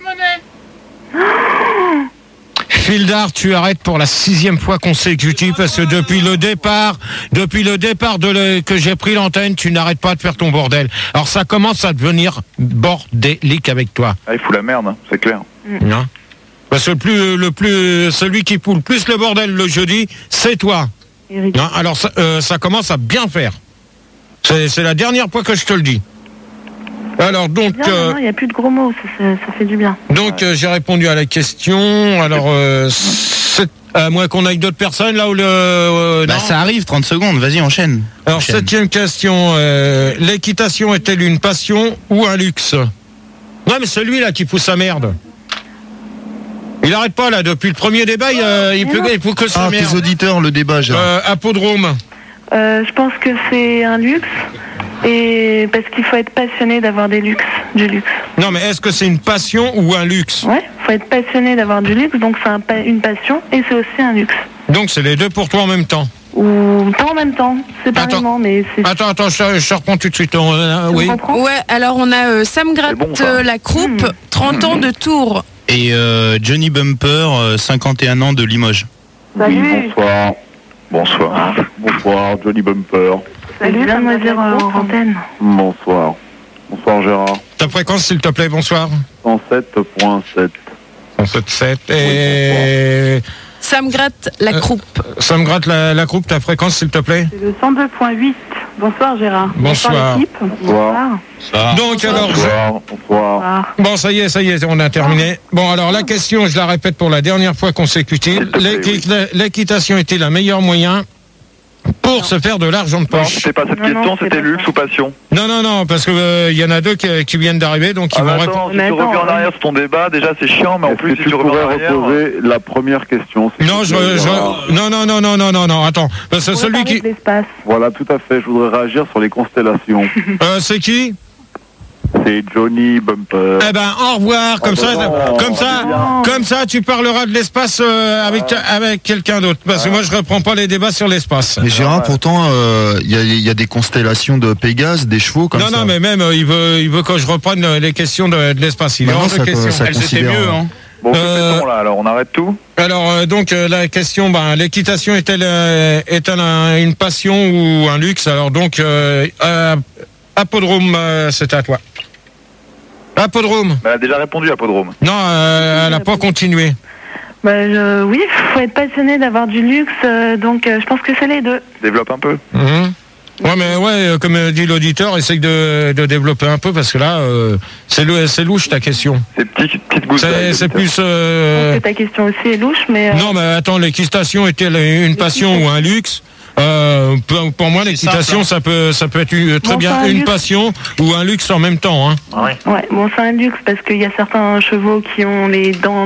Fildar, tu arrêtes pour la sixième fois consécutive parce que depuis le départ, depuis le départ de le, que j'ai pris l'antenne, tu n'arrêtes pas de faire ton bordel. Alors ça commence à devenir bordélique avec toi. Ah, il fout la merde, hein, c'est clair. Non. Parce que le plus, le plus, celui qui fout le plus le bordel le jeudi, c'est toi. Non, alors ça, euh, ça commence à bien faire. C'est, c'est la dernière fois que je te le dis. Alors donc, Bien, euh, non, il n'y a plus de gros mots, ça, ça, ça fait du bien. donc euh, j'ai répondu à la question. Alors, euh, c'est- à moins qu'on aille d'autres personnes là où le. euh, Bah non. ça arrive, trente secondes, vas-y enchaîne. Alors Enchaîne. septième question. euh, l'équitation est-elle une passion ou un luxe? Ouais, mais celui-là qui pousse sa merde. Il arrête pas là depuis le premier débat. Il, euh, il, peut, il faut que sa Ah, merde. tes auditeurs, le débat, Gérard. Euh, Apodrome. Euh, je pense que c'est un luxe, et parce qu'il faut être passionné d'avoir des luxes, du luxe. Non, mais est-ce que c'est une passion ou un luxe? Ouais, faut être passionné d'avoir du luxe, donc c'est un pa- une passion, et c'est aussi un luxe. Donc c'est les deux pour toi en même temps. Ou pas en même temps, séparément, mais c'est... Attends, attends, je, je reprends tout de suite. On, euh, oui. Ouais, alors on a euh, Sam Gratt, bon, ça. euh, la croupe, trente ans de Tours. Et euh, Johnny Bumper, euh, cinquante et un ans de Limoges. Salut. Bonsoir. Bonsoir. Bonsoir, Johnny Bumper. Salut, viens de me dire euh, en antenne. Bonsoir. Bonsoir, Gérard. Ta fréquence, s'il te plaît, bonsoir. cent sept point sept. cent sept sept. Et. Sam Gratt, la croupe. Ça me gratte la, la croupe, ta fréquence, s'il te plaît. C'est le cent deux point huit. Bonsoir Gérard. Bonsoir. l'équipe. Bonsoir. Donc alors, je- Bonsoir. Bonsoir. bon, ça y est, ça y est, on a terminé. Bon, alors la question, je la répète pour la dernière fois consécutive. L'équi- L'équitation était le meilleur moyen pour se faire de l'argent de Non, poche. c'était pas cette question, c'était luxe ou passion. Non, non, non, parce que euh, il y en a deux qui, qui viennent d'arriver, donc ils Ah vont bah répondre. attends, si tu reviens en arrière sur ton débat, déjà c'est chiant, mais en plus si Tu tu reviens en pourrais arrière... reposer la première question. s'il Non, te je, plaît, Gérard. je, non, non, non, non, non, non, non, attends. Parce que celui qui, Voilà, tout à fait. Je voudrais réagir sur les constellations. euh, c'est qui? C'est Johnny Bumper. Eh ben, au revoir. Comme Oh, ça, non, comme ça, bien. comme ça, tu parleras de l'espace euh, avec avec quelqu'un d'autre. Parce que moi, je reprends pas les débats sur l'espace. Mais Gérard, pourtant, euh, il y, a, il y a des constellations de Pégase, des chevaux comme non, ça. non, mais même, euh, il veut, il veut que je reprenne euh, les questions de, de l'espace. Il est Bah non, hors de ça- question. ça Elles étaient considère- mieux, hein. Bon, que Euh, fait-on là alors? On arrête tout? Alors euh, donc euh, la question, ben, l'équitation est-elle euh, est-elle un- une passion ou un luxe? Alors donc euh, euh, Apodrome, euh, c'est à toi. Apodrome. Elle a déjà répondu, Apodrome. Non, euh, elle n'a pas continué. Bah, je- oui, faut être passionné d'avoir du luxe, euh, donc euh, je pense que c'est les deux. Développe un peu. Mhm. Ouais, mais ouais, euh, comme euh, dit l'auditeur, essaye de, de développer un peu parce que là, euh, c'est lou- c'est louche ta question. C'est petit, petite goutte. C'est c'est plus. Je euh, pense que ta question aussi est louche, mais... euh, Non, mais attends, l'équitation est-elle une passion ou un luxe? Euh, pour, pour moi, l'équitation, ça peut, ça peut être une- très Bon, bien c'est un une luxe. passion ou un luxe en même temps. Hein. Ouais, bon, c'est un luxe parce qu'il y a certains chevaux qui ont les dents